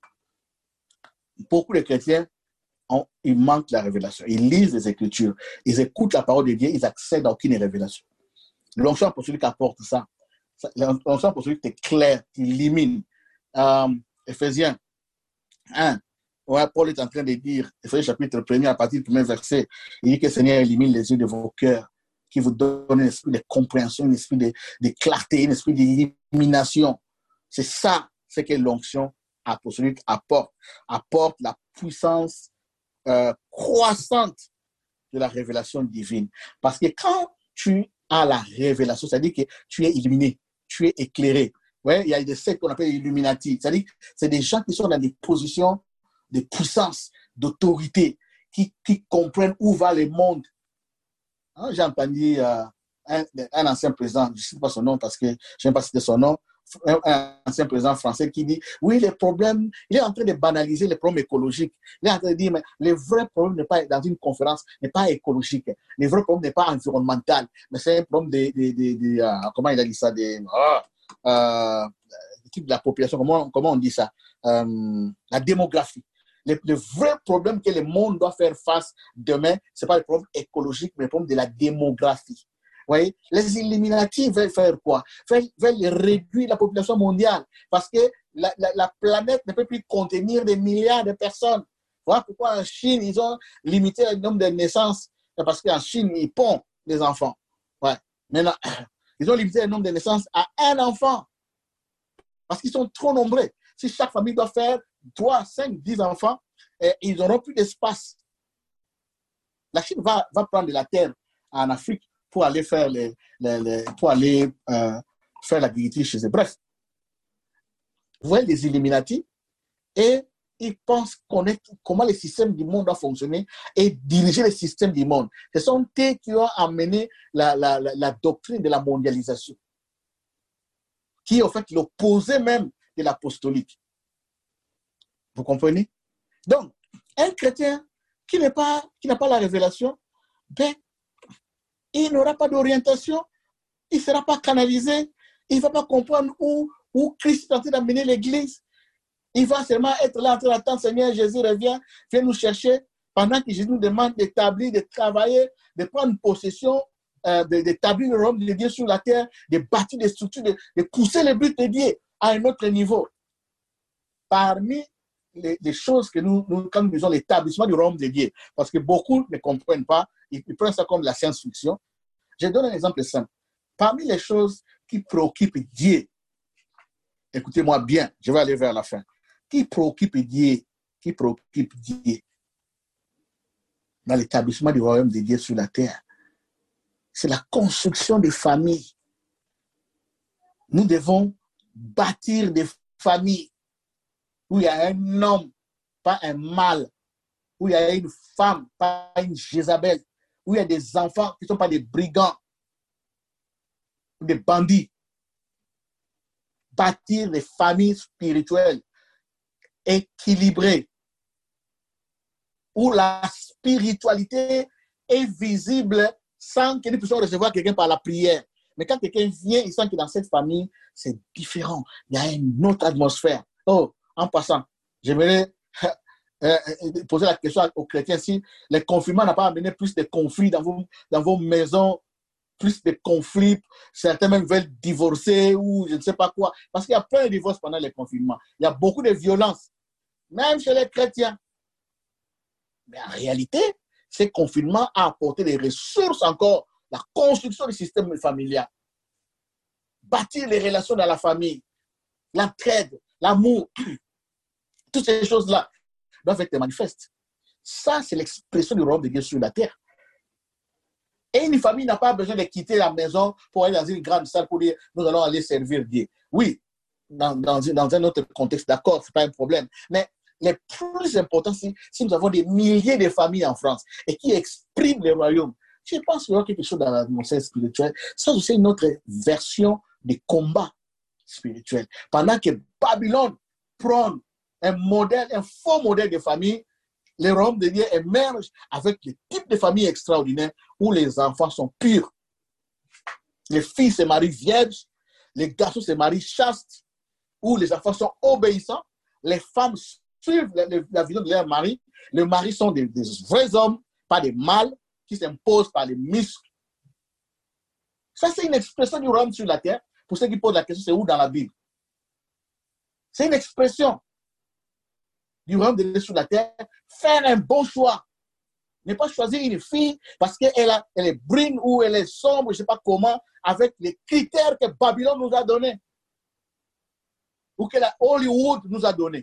Beaucoup de chrétiens, ont, ils manquent la révélation. Ils lisent les Écritures, ils écoutent la parole de Dieu, ils accèdent à aucune révélation. L'onction apostolique apporte ça. L'onction apostolique est claire, t'illumine. Euh, Éphésiens un. Ouais, Paul est en train de dire, Éphésiens chapitre premier, à partir du premier verset, il dit que le Seigneur illumine les yeux de vos cœurs, qui vous donne un esprit de compréhension, un esprit de, de clarté, un esprit d'illumination. C'est ça, ce que l'onction apostolique apporte. Apporte la puissance euh, croissante de la révélation divine. Parce que quand tu as la révélation, c'est-à-dire que tu es illuminé, tu es éclairé. Ouais, il y a des sectes qu'on appelle Illuminati. C'est-à-dire que c'est des gens qui sont dans des positions de puissance, d'autorité, qui, qui comprennent où va le monde. Hein, j'ai entendu euh, un, un ancien président, je ne sais pas son nom parce que je n'aime pas citer son nom, un, un ancien président français qui dit, oui, les problèmes, il est en train de banaliser les problèmes écologiques. Il est en train de dire, mais le vrai problème n'est pas dans une conférence, n'est pas écologique. Le vrai problème n'est pas environnemental, mais c'est un problème de, de, de, de uh, comment il a dit ça, de, uh, uh, de la population, comment, comment on dit ça, um, la démographie. Le, le vrai problème que le monde doit faire face demain, ce n'est pas le problème écologique, mais le problème de la démographie. Vous voyez, les Illuminati veulent faire quoi? Veulent, veulent réduire la population mondiale parce que la, la, la planète ne peut plus contenir des milliards de personnes. Voilà pourquoi en Chine, ils ont limité le nombre de naissances. Parce qu'en Chine, ils pondent les enfants. Ouais. Maintenant, ils ont limité le nombre de naissances à un enfant Parce qu'ils sont trop nombreux. Si chaque famille doit faire trois, cinq, dix enfants, eh, ils n'auront plus d'espace. La Chine va, va prendre de la terre en Afrique pour aller faire les, les, les pour aller euh, faire l'agriculture chez eux. Bref, vous voyez les Illuminati et ils pensent connaître comment le système du monde doit fonctionner et diriger le système du monde. Ce sont eux qui ont amené la, la, la, la doctrine de la mondialisation, qui est en fait l'opposé même de l'apostolique. Vous comprenez? Donc, un chrétien qui n'est pas, qui n'a pas la révélation, ben, il n'aura pas d'orientation, il ne sera pas canalisé, il ne va pas comprendre où, où Christ est en train d'amener l'Église. Il va seulement être là en train d'attendre, Seigneur Jésus revient, viens nous chercher, pendant que Jésus nous demande d'établir, de travailler, de prendre possession, euh, d'établir le royaume de Dieu sur la terre, de bâtir des structures, de, de pousser le but de Dieu à un autre niveau. Parmi les, les choses que nous, nous, quand nous disons l'établissement du royaume de Dieu, parce que beaucoup ne comprennent pas, ils, ils prennent ça comme la science-fiction. Je donne un exemple simple. Parmi les choses qui préoccupent Dieu, écoutez-moi bien, je vais aller vers la fin. Qui préoccupe Dieu, qui préoccupe Dieu dans l'établissement du royaume de Dieu sur la terre, c'est la construction des familles. Nous devons bâtir des familles où il y a un homme, pas un mâle, où il y a une femme, pas une Jézabel, où il y a des enfants qui ne sont pas des brigands, des bandits. Bâtir des familles spirituelles équilibrées, où la spiritualité est visible sans que nous puissions recevoir quelqu'un par la prière. Mais quand quelqu'un vient, il sent que dans cette famille, c'est différent. Il y a une autre atmosphère. Oh, en passant, j'aimerais euh, poser la question aux chrétiens si le confinement n'a pas amené plus de conflits dans vos, dans vos maisons, plus de conflits, certains même veulent divorcer ou je ne sais pas quoi. Parce qu'il y a plein de divorces pendant le confinement. Il y a beaucoup de violence, même chez les chrétiens. Mais en réalité, ce confinement a apporté des ressources encore, la construction du système familial, bâtir les relations dans la famille, l'entraide, l'amour, toutes ces choses-là doivent être manifestes. Ça, c'est l'expression du royaume de Dieu sur la terre. Et une famille n'a pas besoin de quitter la maison pour aller dans une grande salle pour dire nous allons aller servir Dieu. Oui, dans, dans, dans un autre contexte, d'accord, ce n'est pas un problème. Mais le plus important, c'est si nous avons des milliers de familles en France et qui expriment le royaume. Je pense qu'il y a quelque chose dans l'atmosphère spirituelle. Ça, c'est une autre version de combat spirituel. Pendant que Babylone prend un modèle, un faux modèle de famille, le royaume de Dieu émerge avec le type de famille extraordinaire où les enfants sont purs. Les filles se marient vierges, les garçons se marient chastes, où les enfants sont obéissants, les femmes suivent la, la vision de leur mari, les maris sont des, des vrais hommes, pas des mâles qui s'imposent par les muscles. Ça, c'est une expression du royaume sur la terre. Pour ceux qui posent la question, c'est où dans la Bible? C'est une expression du royaume de Dieu sur la terre. Faire un bon choix. Ne pas choisir une fille parce qu'elle elle est brune ou elle est sombre, je ne sais pas comment, avec les critères que Babylone nous a donnés. Ou que la Hollywood nous a donnés.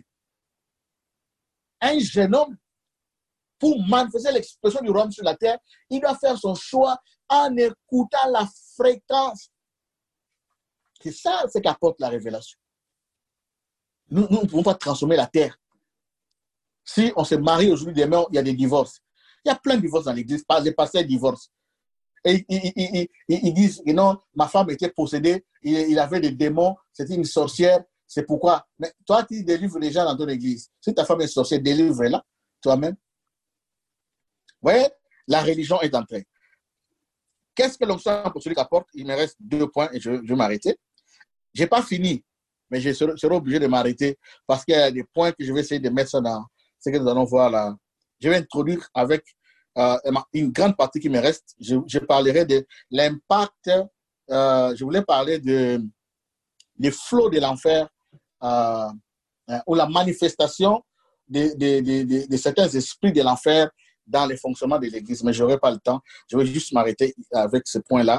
Un jeune homme, pour manifester l'expression du royaume sur la terre, il doit faire son choix en écoutant la fréquence. C'est ça ce qu'apporte la révélation. Nous, nous ne pouvons pas transformer la terre. Si on se marie aujourd'hui, demain, il y a des divorces. Il y a plein de divorces dans l'église. Les pasteurs divorcent. Et ils, ils, ils, ils disent que non, ma femme était possédée, il, il avait des démons, c'était une sorcière, c'est pourquoi. Mais toi, tu délivres les gens dans ton église. Si ta femme est sorcière, délivre-la toi-même. Vous voyez, la religion est entrée. Qu'est-ce que l'onction apostolique apporte? Il me reste deux points et je, je vais m'arrêter. Je n'ai pas fini, mais je serai, serai obligé de m'arrêter parce qu'il y a des points que je vais essayer de mettre ça dans ce que nous allons voir là. Je vais introduire avec euh, une grande partie qui me reste. Je, je parlerai de l'impact, euh, je voulais parler de, des flots de l'enfer euh, euh, ou la manifestation de, de, de, de, de certains esprits de l'enfer dans les fonctionnements de l'Église, mais je n'aurai pas le temps. Je vais juste m'arrêter avec ce point-là.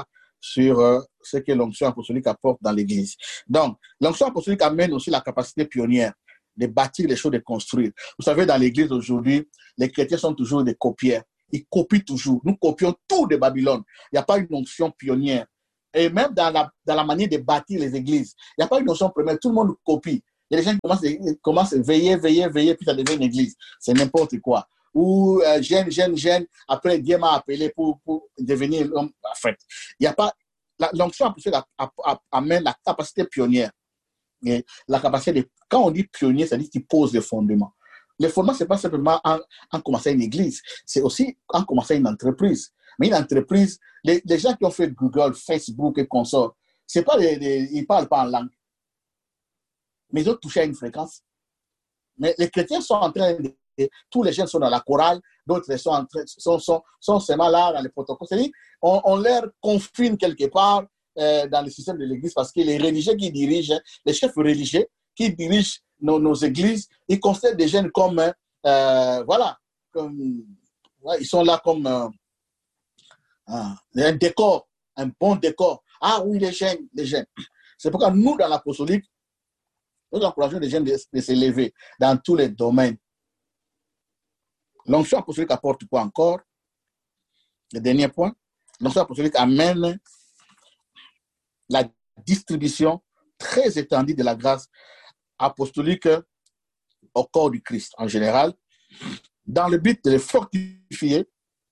sur euh, ce que l'onction apostolique apporte dans l'Église. Donc, l'onction apostolique amène aussi la capacité pionnière de bâtir les choses, de construire. Vous savez, dans l'Église aujourd'hui, les chrétiens sont toujours des copieurs. Ils copient toujours. Nous copions tout de Babylone. Il n'y a pas une onction pionnière. Et même dans la, dans la manière de bâtir les églises, il n'y a pas une onction première. Tout le monde copie. Il y a des gens qui commencent, commencent à veiller, veiller, veiller, puis ça devient une église. C'est n'importe quoi. Ou euh, jeune, jeune, jeune, après Dieu m'a appelé pour, pour devenir l'homme. En fait, il n'y a pas. L'onction amène la capacité pionnière. Et la capacité de, quand on dit pionnier, ça dit qu'il pose les fondements. Les fondements, ce n'est pas simplement en, en commençant une église, c'est aussi en commençant une entreprise. Mais une entreprise, les, les gens qui ont fait Google, Facebook et consorts, c'est pas les, les, ils ne parlent pas en langue. Mais ils ont touché à une fréquence. Mais les chrétiens sont en train de. Tous les jeunes sont dans la chorale, d'autres sont, en train, sont, sont, sont seulement là dans les protocoles. C'est-à-dire, on, on leur confine quelque part euh, dans le système de l'église parce que les religieux qui dirigent, les chefs religieux qui dirigent nos, nos églises, ils considèrent des jeunes comme, euh, voilà, comme, ouais, ils sont là comme euh, un, un décor, un bon décor. Ah oui, les jeunes, les jeunes. C'est pourquoi nous, dans l'apostolique, nous encourageons les jeunes de, de s'élever dans tous les domaines. L'onction apostolique apporte quoi encore? Le dernier point, l'onction apostolique amène la distribution très étendue de la grâce apostolique au corps du Christ en général, dans le but de le fortifier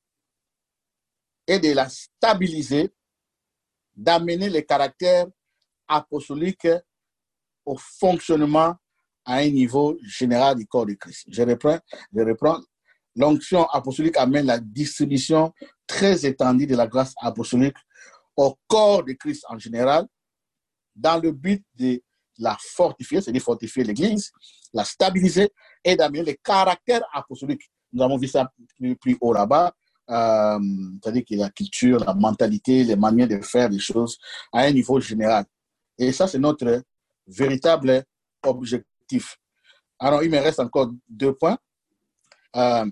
et de la stabiliser, d'amener le caractère apostolique au fonctionnement à un niveau général du corps du Christ. Je reprends, je reprends. L'onction apostolique amène la distribution très étendue de la grâce apostolique au corps de Christ en général, dans le but de la fortifier, c'est-à-dire fortifier l'Église, la stabiliser et d'amener le caractère apostolique. Nous avons vu ça plus, plus haut là-bas, euh, c'est-à-dire que la culture, la mentalité, les manières de faire les choses à un niveau général. Et ça, c'est notre véritable objectif. Alors, il me reste encore deux points. Euh,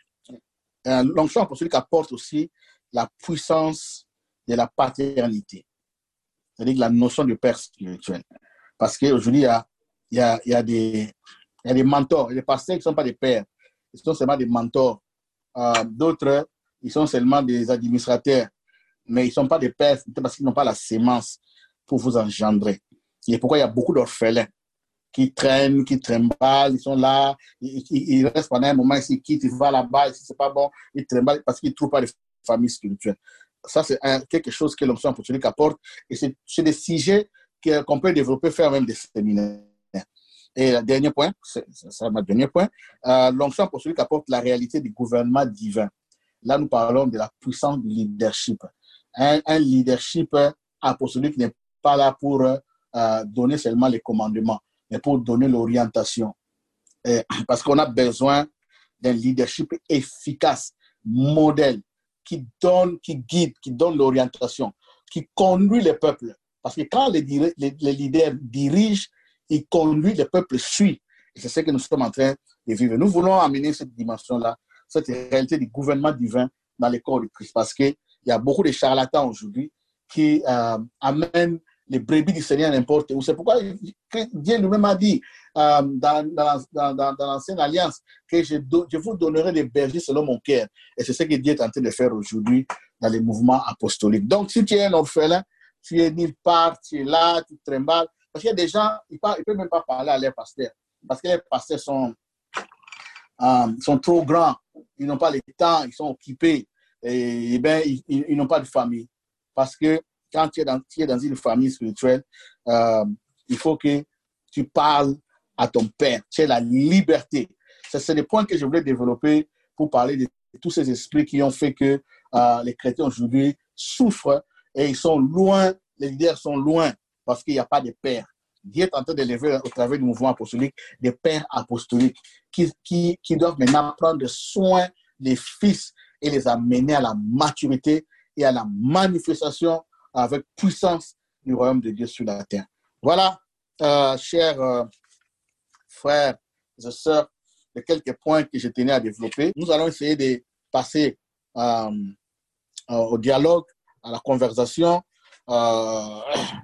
L'onction apostolique apporte aussi la puissance de la paternité, c'est-à-dire la notion de père spirituel. Parce qu'aujourd'hui, il y a, il y, a, il y, a des, il y a des mentors, des pasteurs qui ne sont pas des pères, ils sont seulement des mentors. Euh, D'autres, ils sont seulement des administrateurs, mais ils ne sont pas des pères parce qu'ils n'ont pas la sémence pour vous engendrer. Et pourquoi il y a beaucoup d'orphelins qui traînent, qui trimballent, ils sont là, ils, ils, ils restent pendant un moment, ils quittent, ils vont là-bas, si ce n'est pas bon, ils trimballent parce qu'ils ne trouvent pas de famille spirituelle. Ça, c'est un, quelque chose que l'onction apostolique apporte et c'est des sujets qu'on peut développer, faire même des séminaires. Et le dernier point, c'est mon dernier point, euh, l'onction apostolique apporte la réalité du gouvernement divin. Là, nous parlons de la puissance du leadership. Un, un leadership apostolique n'est pas là pour euh, donner seulement les commandements, mais pour donner l'orientation. Parce qu'on a besoin d'un leadership efficace, modèle, qui donne, qui guide, qui donne l'orientation, qui conduit le peuple. Parce que quand les, les, les leaders dirigent, ils conduisent, le peuple suit. Et c'est ce que nous sommes en train de vivre. Nous voulons amener cette dimension-là, cette réalité du gouvernement divin dans les corps du Christ. Parce qu'il y a beaucoup de charlatans aujourd'hui qui euh, amènent les brebis du Seigneur n'importe où. C'est pourquoi Dieu lui-même a dit euh, dans, dans, dans, dans, dans l'ancienne alliance que je, do, je vous donnerai des bergers selon mon cœur. Et c'est ce que Dieu est en train de faire aujourd'hui dans les mouvements apostoliques. Donc, si tu es un orphelin, tu es nulle part, tu es là, tu trembles. Parce qu'il y a des gens, ils ne peuvent même pas parler à leurs pasteurs. Parce que les pasteurs sont, euh, sont trop grands. Ils n'ont pas le temps, ils sont occupés. Et, et ben, ils, ils, ils n'ont pas de famille. Parce que quand tu es dans, tu es dans une famille spirituelle, euh, il faut que tu parles à ton père. Tu as la liberté. C'est des points que je voulais développer pour parler de tous ces esprits qui ont fait que euh, les chrétiens aujourd'hui souffrent et ils sont loin, les leaders sont loin parce qu'il n'y a pas de pères. Dieu est en train d'élever au travers du mouvement apostolique des pères apostoliques qui, qui, qui doivent maintenant prendre soin des fils et les amener à la maturité et à la manifestation avec puissance du royaume de Dieu sur la terre. Voilà, euh, chers euh, frères et sœurs, les quelques points que je tenais à développer. Nous allons essayer de passer euh, euh, au dialogue, à la conversation. euh,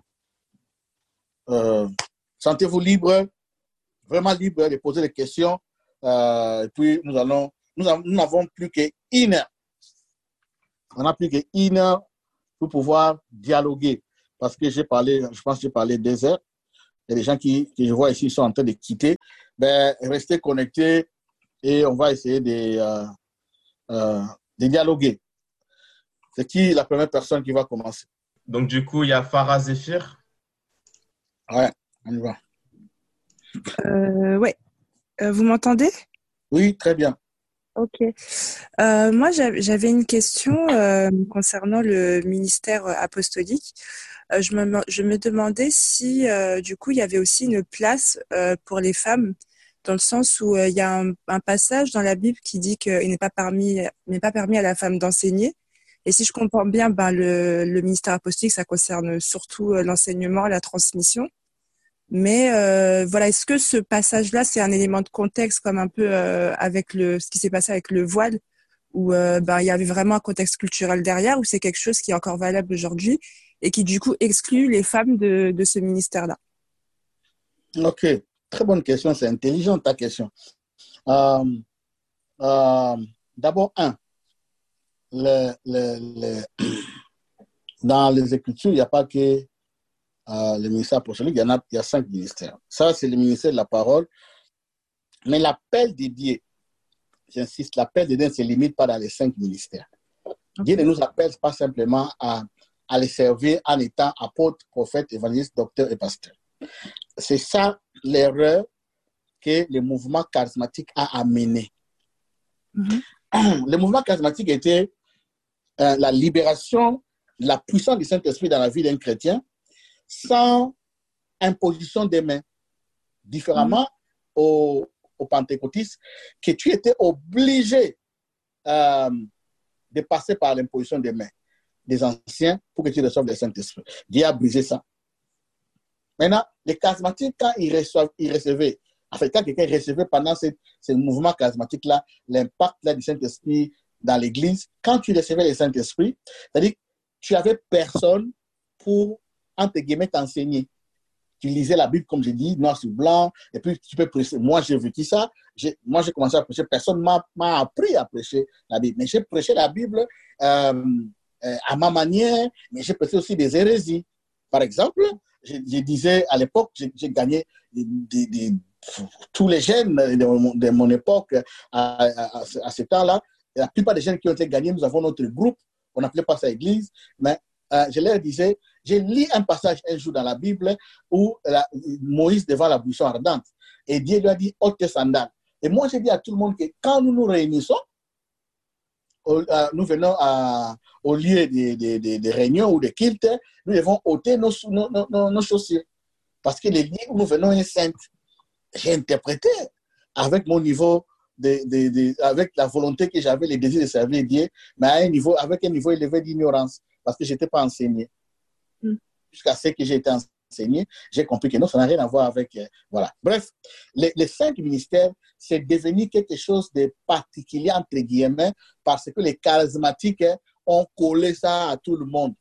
euh, sentez-vous libre, vraiment libre de poser des questions. Euh, et puis, nous allons, nous n'avons plus qu'une heure. On n'a plus qu'une heure pour pouvoir dialoguer. Parce que j'ai parlé, je pense que j'ai parlé des heures. Il y a des gens qui, qui je vois ici, sont en train de quitter. Ben, restez connectés et on va essayer de, euh, euh, de dialoguer. C'est qui la première personne qui va commencer? Donc, du coup, il y a Farah Zéphir. Ouais, on y va. Euh, ouais. Euh, vous m'entendez? Oui, très bien. Ok. Euh, moi, j'avais une question euh, concernant le ministère apostolique. Euh, je, me, je me demandais si, euh, du coup, il y avait aussi une place euh, pour les femmes, dans le sens où euh, il y a un, un passage dans la Bible qui dit qu'il n'est pas permis, n'est pas permis à la femme d'enseigner. Et si je comprends bien, ben, le, le ministère apostolique, ça concerne surtout euh, l'enseignement, la transmission. Mais euh, voilà, est-ce que ce passage-là, c'est un élément de contexte comme un peu euh, avec le, ce qui s'est passé avec le voile, où euh, ben, il y avait vraiment un contexte culturel derrière, ou c'est quelque chose qui est encore valable aujourd'hui et qui du coup exclut les femmes de, de ce ministère-là? Ok, très bonne question, c'est intelligent ta question. Euh, euh, D'abord, un, le, le, le, dans les Écritures, il n'y a pas que euh, le ministère apostolique, il y en a, il y a cinq ministères. Ça, c'est le ministère de la parole. Mais l'appel de Dieu, j'insiste, l'appel de Dieu ne se limite pas dans les cinq ministères. Okay. Dieu ne nous appelle pas simplement à, à les servir en étant apôtres, prophètes, évangélistes, docteurs et pasteurs. C'est ça l'erreur que le mouvement charismatique a amené. Mm-hmm. Le mouvement charismatique était euh, la libération, la puissance du Saint-Esprit dans la vie d'un chrétien sans imposition des mains. Différemment mm-hmm. aux, aux pentecôtistes, que tu étais obligé euh, de passer par l'imposition des mains des anciens pour que tu reçoives le Saint-Esprit. Dieu a brisé ça. Maintenant, les charismatiques, quand ils, reçoivent, ils recevaient, en fait, quand quelqu'un recevait pendant ce, ce mouvement charismatique-là, l'impact là, du Saint-Esprit dans l'Église, quand tu recevais le Saint-Esprit, c'est-à-dire que tu n'avais personne pour, entre guillemets, t'enseigner. Tu lisais la Bible, comme je dis, noir sur blanc, et puis tu peux prêcher. Moi, j'ai vécu ça. J'ai, moi, j'ai commencé à prêcher. Personne ne m'a, m'a appris à prêcher la Bible. Mais j'ai prêché la Bible euh, euh, à ma manière, mais j'ai prêché aussi des hérésies. Par exemple, je, je disais à l'époque, j'ai, j'ai gagné des, des, des, tous les jeunes de mon, de mon époque à, à, à, à ce temps-là. La plupart des jeunes qui ont été gagnés, nous avons notre groupe. On n'appelait pas ça église, mais euh, je leur disais, j'ai lu un passage un jour dans la Bible où la, Moïse devant la buisson ardente et Dieu lui a dit ôte tes sandales. Et moi, j'ai dit à tout le monde que quand nous nous réunissons, au, euh, nous venons à, au lieu des de, de, de réunions ou de culte, nous devons ôter nos, nos, nos, nos chaussures. Parce que les lieux où nous venons est sainte. J'ai interprété avec mon niveau, de, de, de, avec la volonté que j'avais, les désirs de servir Dieu, mais à un niveau, avec un niveau élevé d'ignorance, parce que je n'étais pas enseigné. Mm. Jusqu'à ce que j'ai été enseigné, j'ai compris que non, ça n'a rien à voir avec... Euh, voilà. Bref, les, les cinq ministères, c'est devenu quelque chose de particulier, entre guillemets, parce que les charismatiques ont collé ça à tout le monde.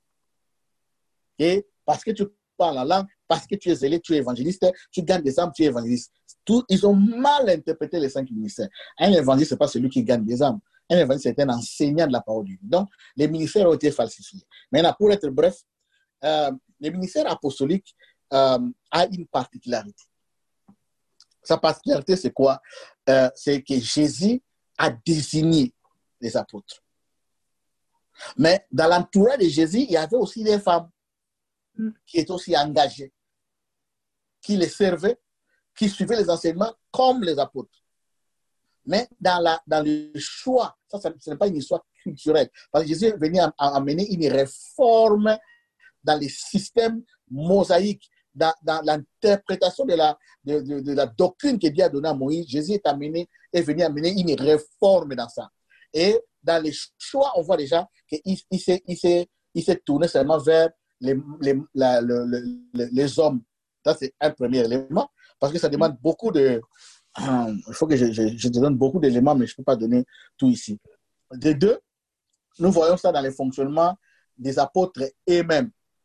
Et parce que tu parles la langue, parce que tu es zélé, tu es évangéliste, tu gagnes des âmes, tu es évangéliste. Tout, ils ont mal interprété les cinq ministères. Un évangéliste, ce n'est pas celui qui gagne des âmes. Un évangéliste, c'est un enseignant de la parole de Dieu. Donc, les ministères ont été falsifiés. Maintenant, pour être bref, euh, le ministère apostolique euh, a une particularité. Sa particularité, c'est quoi? euh, C'est que Jésus a désigné les apôtres. Mais dans l'entourage de Jésus, il y avait aussi des femmes qui étaient aussi engagées, qui les servaient, qui suivaient les enseignements comme les apôtres. Mais dans, la, dans le choix, ça, ça ce n'est pas une histoire culturelle, parce que Jésus est venu amener une réforme dans les systèmes mosaïques, dans, dans l'interprétation de la, de, de, de la doctrine que Dieu a donnée à Moïse. Jésus est, amené, est venu amener une réforme dans ça. Et dans les choix, on voit déjà qu'il il s'est, il s'est, il s'est tourné seulement vers les, les, la, le, le, les hommes. Ça, c'est un premier élément, parce que ça demande beaucoup de... Il faut que je, je, je te donne beaucoup d'éléments, mais je ne peux pas donner tout ici. De deux, nous voyons ça dans le fonctionnement des apôtres eux-mêmes.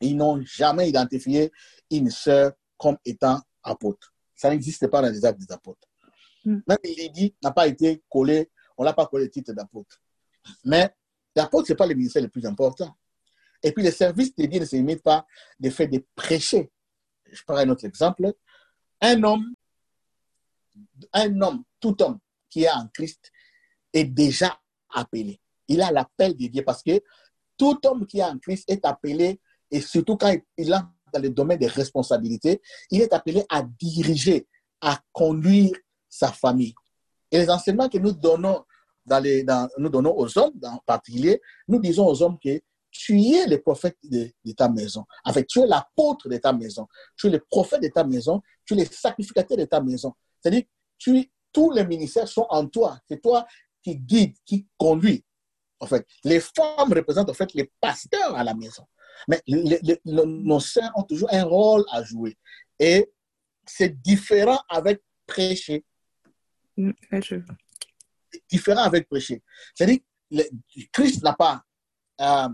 Ils n'ont jamais identifié une sœur comme étant apôtre. Ça n'existe pas dans les actes des apôtres. Mm. Même Lydie n'a pas été collée, on ne l'a pas collé le titre d'apôtre. Mais l'apôtre, ce n'est pas le ministère le plus important. Et puis, le service dédié ne se limite pas de faire de prêcher. Je prends un autre exemple. Un homme, un homme, tout homme qui est en Christ est déjà appelé. Il a l'appel de Dieu parce que tout homme qui est en Christ est appelé, et surtout quand il est dans le domaine des responsabilités, il est appelé à diriger, à conduire sa famille. Et les enseignements que nous donnons, dans les, dans, nous donnons aux hommes en particulier, nous disons aux hommes que tu es le prophète de, de ta maison. En fait, tu es l'apôtre de ta maison. Tu es le prophète de ta maison. Tu es le sacrificateur de ta maison. C'est-à-dire, tu, tous les ministères sont en toi. C'est toi qui guide, qui conduit. En fait, les femmes représentent en fait les pasteurs à la maison. Mais les, les, les, nos sœurs ont toujours un rôle à jouer. Et c'est différent avec prêcher. Mmh, je... C'est différent avec prêcher. C'est-à-dire, le, Christ n'a pas euh,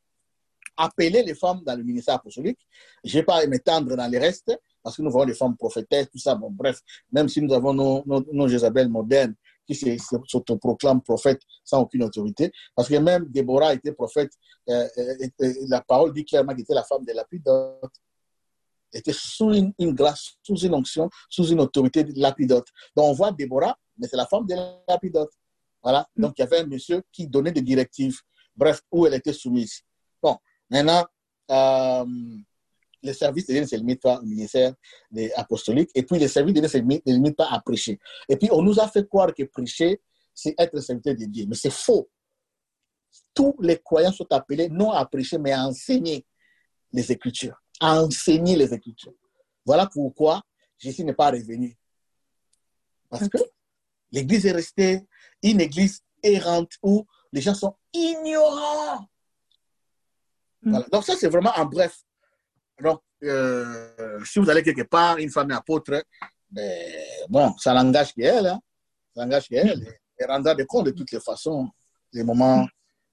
appelé les femmes dans le ministère apostolique. Je ne vais pas m'étendre dans les restes, parce que nous voyons les femmes prophétesses, tout ça. Bon, bref, même si nous avons nos, nos, nos Jézabel modernes qui s'autoproclament prophètes sans aucune autorité, parce que même Déborah était prophète, euh, euh, la parole dit clairement qu'elle était la femme de Lapidote. Elle était sous une, une grâce, sous une onction, sous une autorité de Lapidote. Donc on voit Déborah, mais c'est la femme de Lapidote. Voilà. Donc il y avait un monsieur qui donnait des directives, bref, où elle était soumise. Bon, maintenant, euh, le service de Dieu ne se limite pas au ministère apostolique, et puis le service de Dieu ne se limite, ne limite pas à prêcher. Et puis on nous a fait croire que prêcher, c'est être serviteur de Dieu. Mais c'est faux. Tous les croyants sont appelés non à prêcher, mais à enseigner les Écritures. À enseigner les Écritures. Voilà pourquoi Jésus n'est pas revenu. Parce que l'Église est restée une Église errante où les gens sont ignorants. Voilà. Donc ça, c'est vraiment en bref. Donc, euh, si vous allez quelque part, une femme apôtre, ben, bon, ça l'engage qu'elle. Hein. Ça l'engage qu'elle. Elle rendra des comptes de toutes les façons. Les moments,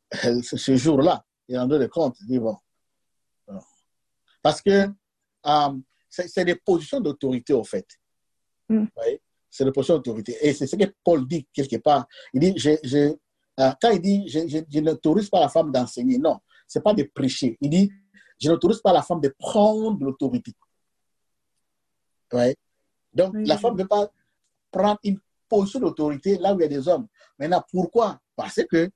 ce jour-là, elle rendra des comptes. Elle dit, bon. Parce que euh, c'est des positions d'autorité, au fait. Mm. Oui? C'est des positions d'autorité. Et c'est ce que Paul dit quelque part. Il dit, je, je, euh, quand il dit, je, je, je n'autorise pas la femme d'enseigner, non, ce n'est pas de prêcher. Il dit, je n'autorise pas la femme de prendre l'autorité. Ouais. Donc, oui, la femme ne peut pas prendre une position d'autorité là où il y a des hommes. Maintenant, pourquoi? Parce que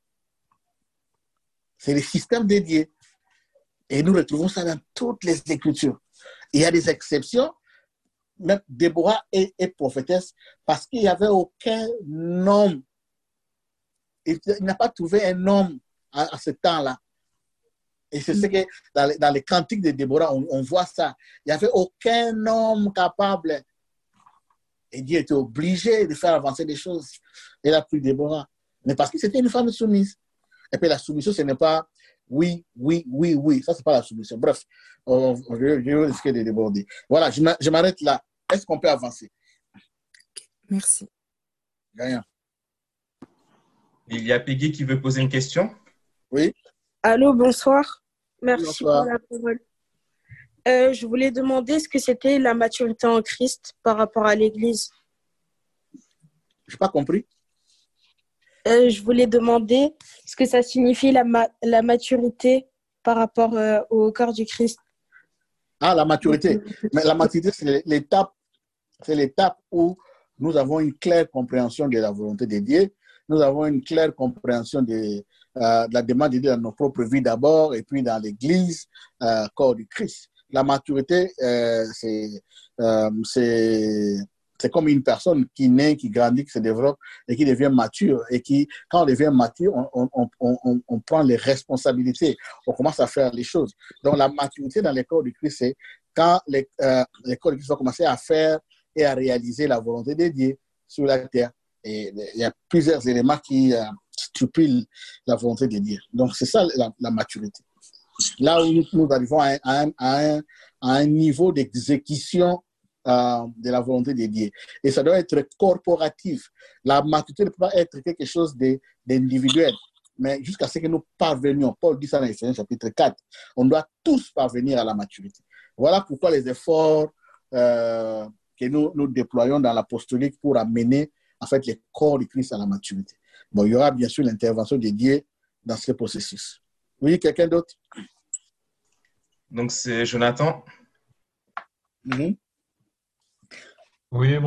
c'est le système dédié. Et nous retrouvons ça dans toutes les Écritures. Il y a des exceptions. Même Déborah est, est prophétesse parce qu'il n'y avait aucun homme. Il, il n'a pas trouvé un homme à, à ce temps-là. Et c'est ce que dans les, dans les cantiques de Déborah, on, on voit ça. Il n'y avait aucun homme capable. Et Dieu était obligé de faire avancer les choses. Il a pris Déborah. Mais parce que c'était une femme soumise. Et puis la soumission, ce n'est pas oui, oui, oui, oui. Ça, ce n'est pas la soumission. Bref, on, on, je vais risquer de déborder. Voilà, je m'arrête là. Est-ce qu'on peut avancer? Merci. Rien. Il y a Peggy qui veut poser une question. Oui. Allô, bonsoir. Merci bonsoir. pour la parole. Euh, je voulais demander ce que c'était la maturité en Christ par rapport à l'Église. Je n'ai pas compris. Euh, je voulais demander ce que ça signifie la, ma la maturité par rapport euh, au corps du Christ. Ah, la maturité. Mais la maturité, c'est l'étape, c'est l'étape où nous avons une claire compréhension de la volonté de Dieu. Nous avons une claire compréhension de, euh, de la demande de Dieu dans nos propres vies d'abord, et puis dans l'Église, euh, corps du Christ. La maturité, euh, c'est euh, c'est comme une personne qui naît, qui grandit, qui se développe et qui devient mature. Et qui, quand on devient mature, on, on, on, on, on prend les responsabilités. On commence à faire les choses. Donc la maturité dans les corps du Christ, c'est quand les, euh, les corps du Christ vont commencer à faire et à réaliser la volonté de Dieu sur la terre. Et il y a plusieurs éléments qui euh, stipulent la volonté de Dieu. Donc c'est ça la, la maturité. Là où nous, nous arrivons à un, à un, à un niveau d'exécution euh, de la volonté de Dieu. Et ça doit être corporatif. La maturité ne peut pas être quelque chose d'individuel. mais jusqu'à ce que nous parvenions, Paul dit ça dans Éphésiens chapitre quatre, on doit tous parvenir à la maturité. Voilà pourquoi les efforts euh, que nous, nous déployons dans l'apostolique pour amener en fait les corps de Christ à la maturité. Bon, il y aura bien sûr l'intervention de Dieu dans ce processus. Oui, quelqu'un d'autre? Donc, c'est Jonathan. Mm-hmm. Oui,